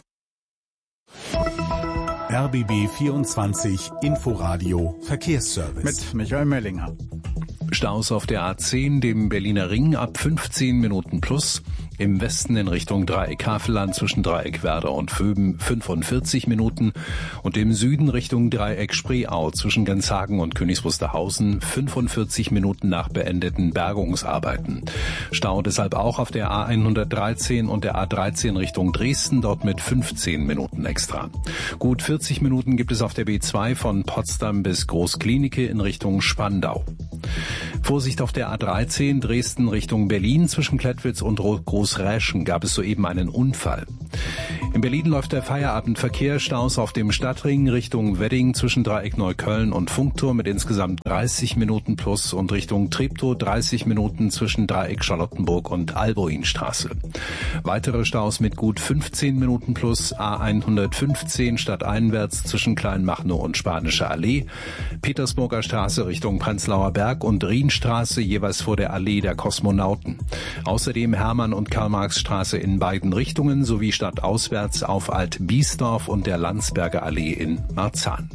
RBB 24 Inforadio Verkehrsservice. Mit Michael Mellinger. Staus auf der A10, dem Berliner Ring, ab 15 Minuten plus. Im Westen in Richtung Dreieck Havelland zwischen Dreieck Werder und Vöben 45 Minuten und im Süden Richtung Dreieck Spreeau zwischen Genshagen und Königs Wusterhausen 45 Minuten nach beendeten Bergungsarbeiten. Stau deshalb auch auf der A113 und der A13 Richtung Dresden, dort mit 15 Minuten extra. Gut 40 Minuten gibt es auf der B2 von Potsdam bis Großklinike in Richtung Spandau. Vorsicht auf der A13 Dresden Richtung Berlin zwischen Klettwitz und Großräschen gab es soeben einen Unfall. In Berlin läuft der Feierabendverkehr, Staus auf dem Stadtring Richtung Wedding zwischen Dreieck Neukölln und Funkturm mit insgesamt 30 Minuten plus und Richtung Treptow 30 Minuten zwischen Dreieck Charlottenburg und Alboinstraße. Weitere Staus mit gut 15 Minuten plus A115 stadteinwärts zwischen Kleinmachnow und Spanische Allee, Petersburger Straße Richtung Prenzlauer Berg und Rienstraße jeweils vor der Allee der Kosmonauten. Außerdem Hermann- und Karl-Marx-Straße in beiden Richtungen sowie stadtauswärts auf Alt-Biesdorf und der Landsberger Allee in Marzahn.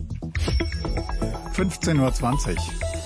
15:20 Uhr.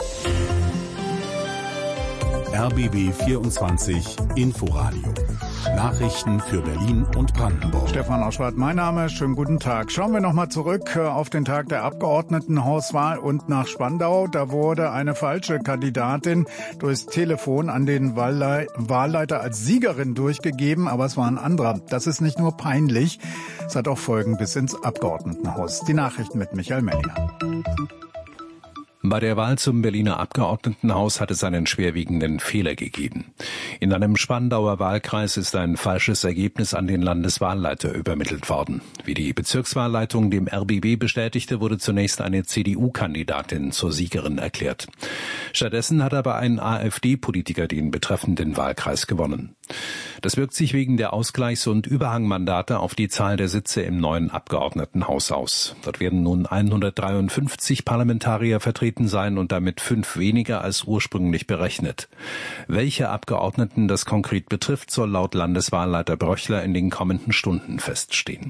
RBB 24 Inforadio. Nachrichten für Berlin und Brandenburg. Stefan Oschwart, mein Name. Schönen guten Tag. Schauen wir nochmal zurück auf den Tag der Abgeordnetenhauswahl und nach Spandau. Da wurde eine falsche Kandidatin durchs Telefon an den Wahlleiter als Siegerin durchgegeben, aber es war ein anderer. Das ist nicht nur peinlich, es hat auch Folgen bis ins Abgeordnetenhaus. Die Nachrichten mit Michael Mellinger. Bei der Wahl zum Berliner Abgeordnetenhaus hat es einen schwerwiegenden Fehler gegeben. In einem Spandauer Wahlkreis ist ein falsches Ergebnis an den Landeswahlleiter übermittelt worden. Wie die Bezirkswahlleitung dem RBB bestätigte, wurde zunächst eine CDU-Kandidatin zur Siegerin erklärt. Stattdessen hat aber ein AfD-Politiker den betreffenden Wahlkreis gewonnen. Das wirkt sich wegen der Ausgleichs- und Überhangmandate auf die Zahl der Sitze im neuen Abgeordnetenhaus aus. Dort werden nun 153 Parlamentarier vertreten sein und damit 5 weniger als ursprünglich berechnet. Welche Abgeordneten das konkret betrifft, soll laut Landeswahlleiter Bröchler in den kommenden Stunden feststehen.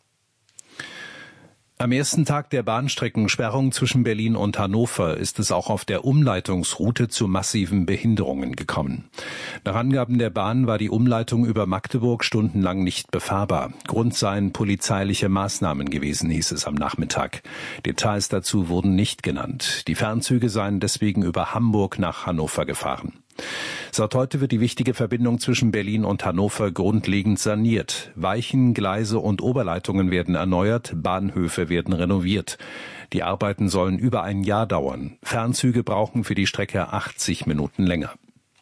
Am ersten Tag der Bahnstreckensperrung zwischen Berlin und Hannover ist es auch auf der Umleitungsroute zu massiven Behinderungen gekommen. Nach Angaben der Bahn war die Umleitung über Magdeburg stundenlang nicht befahrbar. Grund seien polizeiliche Maßnahmen gewesen, hieß es am Nachmittag. Details dazu wurden nicht genannt. Die Fernzüge seien deswegen über Hamburg nach Hannover gefahren. Seit heute wird die wichtige Verbindung zwischen Berlin und Hannover grundlegend saniert. Weichen, Gleise und Oberleitungen werden erneuert, Bahnhöfe werden renoviert. Die Arbeiten sollen über ein Jahr dauern. Fernzüge brauchen für die Strecke 80 Minuten länger.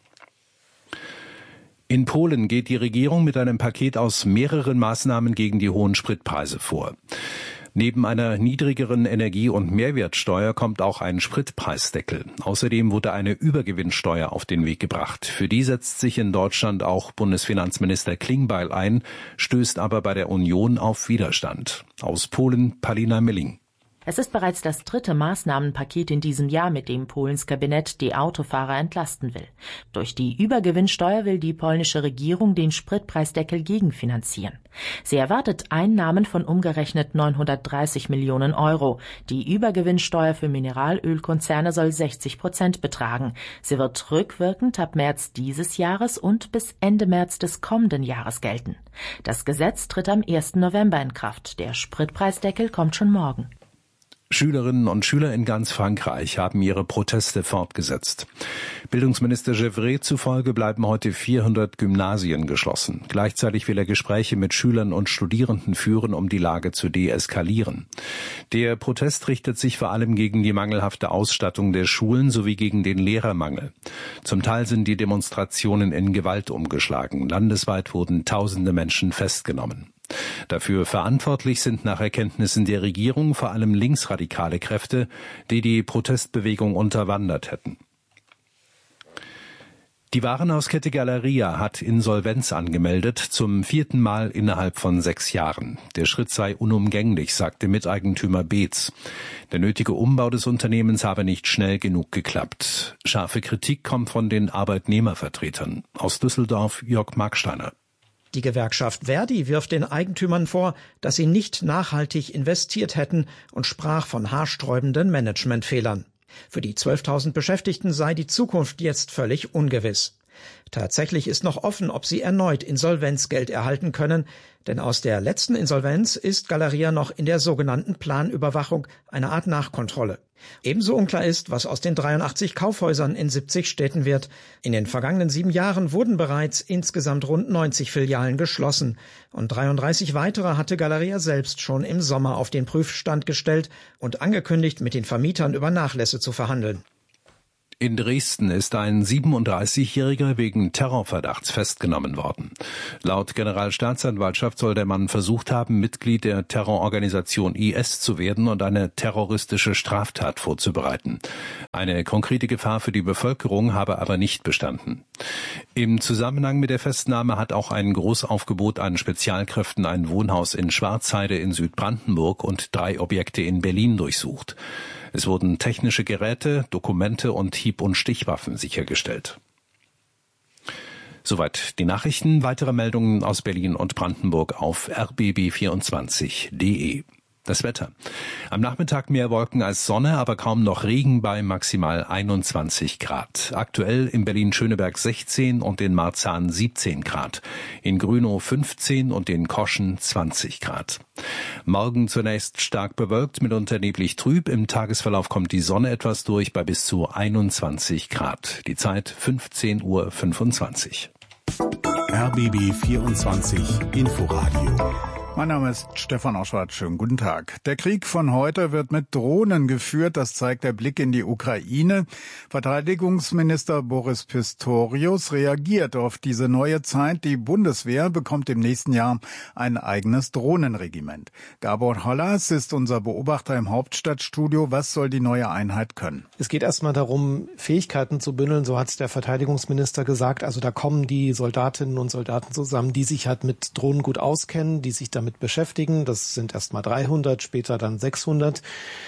In Polen geht die Regierung mit einem Paket aus mehreren Maßnahmen gegen die hohen Spritpreise vor. Neben einer niedrigeren Energie- und Mehrwertsteuer kommt auch ein Spritpreisdeckel. Außerdem wurde eine Übergewinnsteuer auf den Weg gebracht. Für die setzt sich in Deutschland auch Bundesfinanzminister Klingbeil ein, stößt aber bei der Union auf Widerstand. Aus Polen Palina Milling. Es ist bereits das 3. Maßnahmenpaket in diesem Jahr, mit dem Polens Kabinett die Autofahrer entlasten will. Durch die Übergewinnsteuer will die polnische Regierung den Spritpreisdeckel gegenfinanzieren. Sie erwartet Einnahmen von umgerechnet 930 Millionen Euro. Die Übergewinnsteuer für Mineralölkonzerne soll 60% betragen. Sie wird rückwirkend ab März dieses Jahres und bis Ende März des kommenden Jahres gelten. Das Gesetz tritt am 1. November in Kraft. Der Spritpreisdeckel kommt schon morgen. Schülerinnen und Schüler in ganz Frankreich haben ihre Proteste fortgesetzt. Bildungsminister Gevret zufolge bleiben heute 400 Gymnasien geschlossen. Gleichzeitig will er Gespräche mit Schülern und Studierenden führen, um die Lage zu deeskalieren. Der Protest richtet sich vor allem gegen die mangelhafte Ausstattung der Schulen sowie gegen den Lehrermangel. Zum Teil sind die Demonstrationen in Gewalt umgeschlagen. Landesweit wurden tausende Menschen festgenommen. Dafür verantwortlich sind nach Erkenntnissen der Regierung vor allem linksradikale Kräfte, die die Protestbewegung unterwandert hätten. Die Warenhauskette Galeria hat Insolvenz angemeldet, zum 4. Mal innerhalb von 6 Jahren. Der Schritt sei unumgänglich, sagte Miteigentümer Beetz. Der nötige Umbau des Unternehmens habe nicht schnell genug geklappt. Scharfe Kritik kommt von den Arbeitnehmervertretern. Aus Düsseldorf Jörg Marksteiner. Die Gewerkschaft Verdi wirft den Eigentümern vor, dass sie nicht nachhaltig investiert hätten und sprach von haarsträubenden Managementfehlern. Für die 12.000 Beschäftigten sei die Zukunft jetzt völlig ungewiss. Tatsächlich ist noch offen, ob sie erneut Insolvenzgeld erhalten können, denn aus der letzten Insolvenz ist Galeria noch in der sogenannten Planüberwachung, eine Art Nachkontrolle. Ebenso unklar ist, was aus den 83 Kaufhäusern in 70 Städten wird. In den vergangenen 7 Jahren wurden bereits insgesamt rund 90 Filialen geschlossen und 33 weitere hatte Galeria selbst schon im Sommer auf den Prüfstand gestellt und angekündigt, mit den Vermietern über Nachlässe zu verhandeln. In Dresden ist ein 37-Jähriger wegen Terrorverdachts festgenommen worden. Laut Generalstaatsanwaltschaft soll der Mann versucht haben, Mitglied der Terrororganisation IS zu werden und eine terroristische Straftat vorzubereiten. Eine konkrete Gefahr für die Bevölkerung habe aber nicht bestanden. Im Zusammenhang mit der Festnahme hat auch ein Großaufgebot an Spezialkräften ein Wohnhaus in Schwarzheide in Südbrandenburg und 3 Objekte in Berlin durchsucht. Es wurden technische Geräte, Dokumente und Hieb- und Stichwaffen sichergestellt. Soweit die Nachrichten. Weitere Meldungen aus Berlin und Brandenburg auf rbb24.de. Das Wetter. Am Nachmittag mehr Wolken als Sonne, aber kaum noch Regen bei maximal 21 Grad. Aktuell in Berlin-Schöneberg 16 und in Marzahn 17 Grad. In Grünow 15 und in Koschen 20 Grad. Morgen zunächst stark bewölkt, mitunter neblig trüb. Im Tagesverlauf kommt die Sonne etwas durch bei bis zu 21 Grad. Die Zeit 15:25 Uhr. RBB 24 Inforadio. Mein Name ist Stefan Oschwart. Schönen guten Tag. Der Krieg von heute wird mit Drohnen geführt. Das zeigt der Blick in die Ukraine. Verteidigungsminister Boris Pistorius reagiert auf diese neue Zeit. Die Bundeswehr bekommt im nächsten Jahr ein eigenes Drohnenregiment. Gabor Hollas ist unser Beobachter im Hauptstadtstudio. Was soll die neue Einheit können? Es geht erstmal darum, Fähigkeiten zu bündeln. So hat es der Verteidigungsminister gesagt. Also da kommen die Soldatinnen und Soldaten zusammen, die sich halt mit Drohnen gut auskennen, die sich damit beschäftigen. Das sind erstmal 300, später dann 600.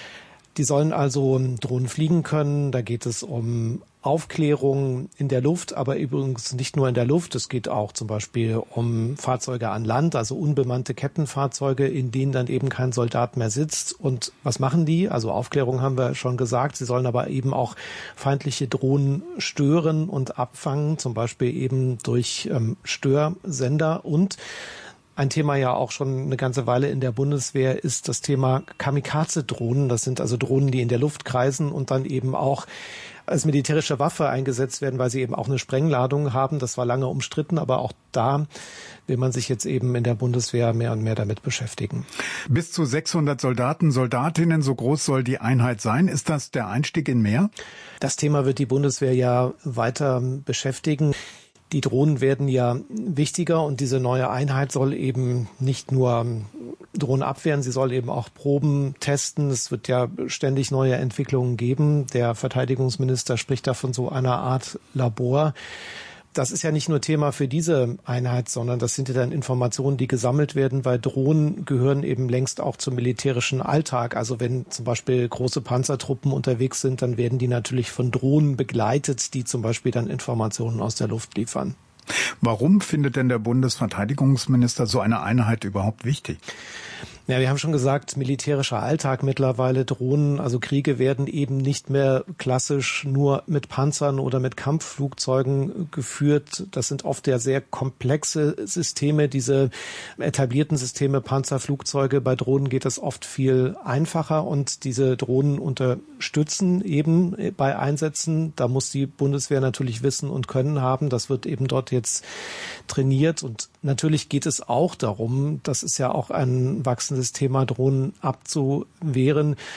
Die sollen also Drohnen fliegen können. Da geht es um Aufklärung in der Luft, aber übrigens nicht nur in der Luft. Es geht auch zum Beispiel um Fahrzeuge an Land, also unbemannte Kettenfahrzeuge, in denen dann eben kein Soldat mehr sitzt. Und was machen die? Also Aufklärung haben wir schon gesagt. Sie sollen aber eben auch feindliche Drohnen stören und abfangen, zum Beispiel eben durch Störsender. Und ein Thema ja auch schon eine ganze Weile in der Bundeswehr ist das Thema Kamikaze-Drohnen. Das sind also Drohnen, die in der Luft kreisen und dann eben auch als militärische Waffe eingesetzt werden, weil sie eben auch eine Sprengladung haben. Das war lange umstritten, aber auch da will man sich jetzt eben in der Bundeswehr mehr und mehr damit beschäftigen. Bis zu 600 Soldaten, Soldatinnen, so groß soll die Einheit sein. Ist das der Einstieg in mehr? Das Thema wird die Bundeswehr ja weiter beschäftigen. Die Drohnen werden ja wichtiger und diese neue Einheit soll eben nicht nur Drohnen abwehren, sie soll eben auch Proben testen. Es wird ja ständig neue Entwicklungen geben. Der Verteidigungsminister spricht da von so einer Art Labor. Das ist ja nicht nur Thema für diese Einheit, sondern das sind ja dann Informationen, die gesammelt werden, weil Drohnen gehören eben längst auch zum militärischen Alltag. Also wenn zum Beispiel große Panzertruppen unterwegs sind, dann werden die natürlich von Drohnen begleitet, die zum Beispiel dann Informationen aus der Luft liefern. Warum findet denn der Bundesverteidigungsminister so eine Einheit überhaupt wichtig? Ja, wir haben schon gesagt, militärischer Alltag mittlerweile, Drohnen, also Kriege werden eben nicht mehr klassisch nur mit Panzern oder mit Kampfflugzeugen geführt. Das sind oft ja sehr komplexe Systeme, diese etablierten Systeme, Panzerflugzeuge. Bei Drohnen geht es oft viel einfacher und diese Drohnen unterstützen eben bei Einsätzen. Da muss die Bundeswehr natürlich Wissen und Können haben. Das wird eben dort jetzt trainiert und natürlich geht es auch darum, das ist ja auch ein wachsendes Thema, Drohnen abzuwehren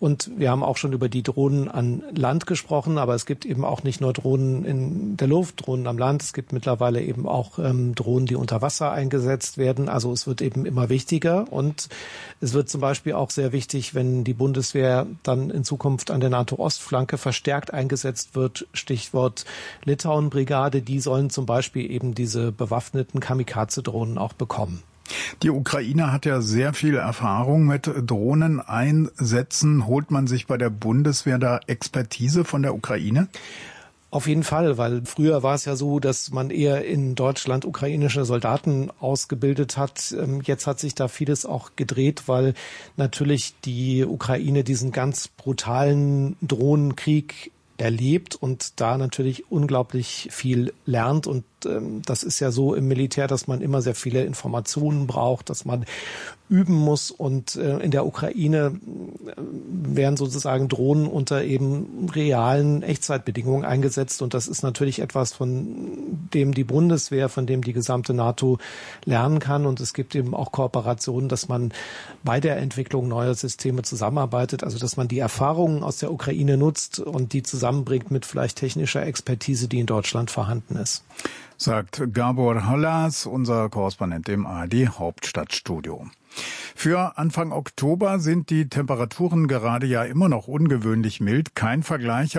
Und wir haben auch schon über die Drohnen an Land gesprochen, aber es gibt eben auch nicht nur Drohnen in der Luft, Drohnen am Land. Es gibt mittlerweile eben auch Drohnen, die unter Wasser eingesetzt werden. Also es wird eben immer wichtiger und es wird zum Beispiel auch sehr wichtig, wenn die Bundeswehr dann in Zukunft an der NATO-Ostflanke verstärkt eingesetzt wird. Stichwort Litauen-Brigade. Die sollen zum Beispiel eben diese bewaffneten Kamikaze-Drohnen auch bekommen. Die Ukraine hat ja sehr viel Erfahrung mit Drohneneinsätzen. Holt man sich bei der Bundeswehr da Expertise von der Ukraine? Auf jeden Fall, weil früher war es ja so, dass man eher in Deutschland ukrainische Soldaten ausgebildet hat. Jetzt hat sich da vieles auch gedreht, weil natürlich die Ukraine diesen ganz brutalen Drohnenkrieg erlebt und da natürlich unglaublich viel lernt. Und das ist ja so im Militär, dass man immer sehr viele Informationen braucht, dass man üben muss. Und in der Ukraine werden sozusagen Drohnen unter eben realen Echtzeitbedingungen eingesetzt. Und das ist natürlich etwas, von dem die Bundeswehr, von dem die gesamte NATO lernen kann. Und es gibt eben auch Kooperationen, dass man bei der Entwicklung neuer Systeme zusammenarbeitet. Also dass man die Erfahrungen aus der Ukraine nutzt und die zusammenbringt mit vielleicht technischer Expertise, die in Deutschland vorhanden ist. Sagt Gabor Hollas, unser Korrespondent im ARD-Hauptstadtstudio. Für Anfang Oktober sind die Temperaturen gerade ja immer noch ungewöhnlich mild. Kein Vergleich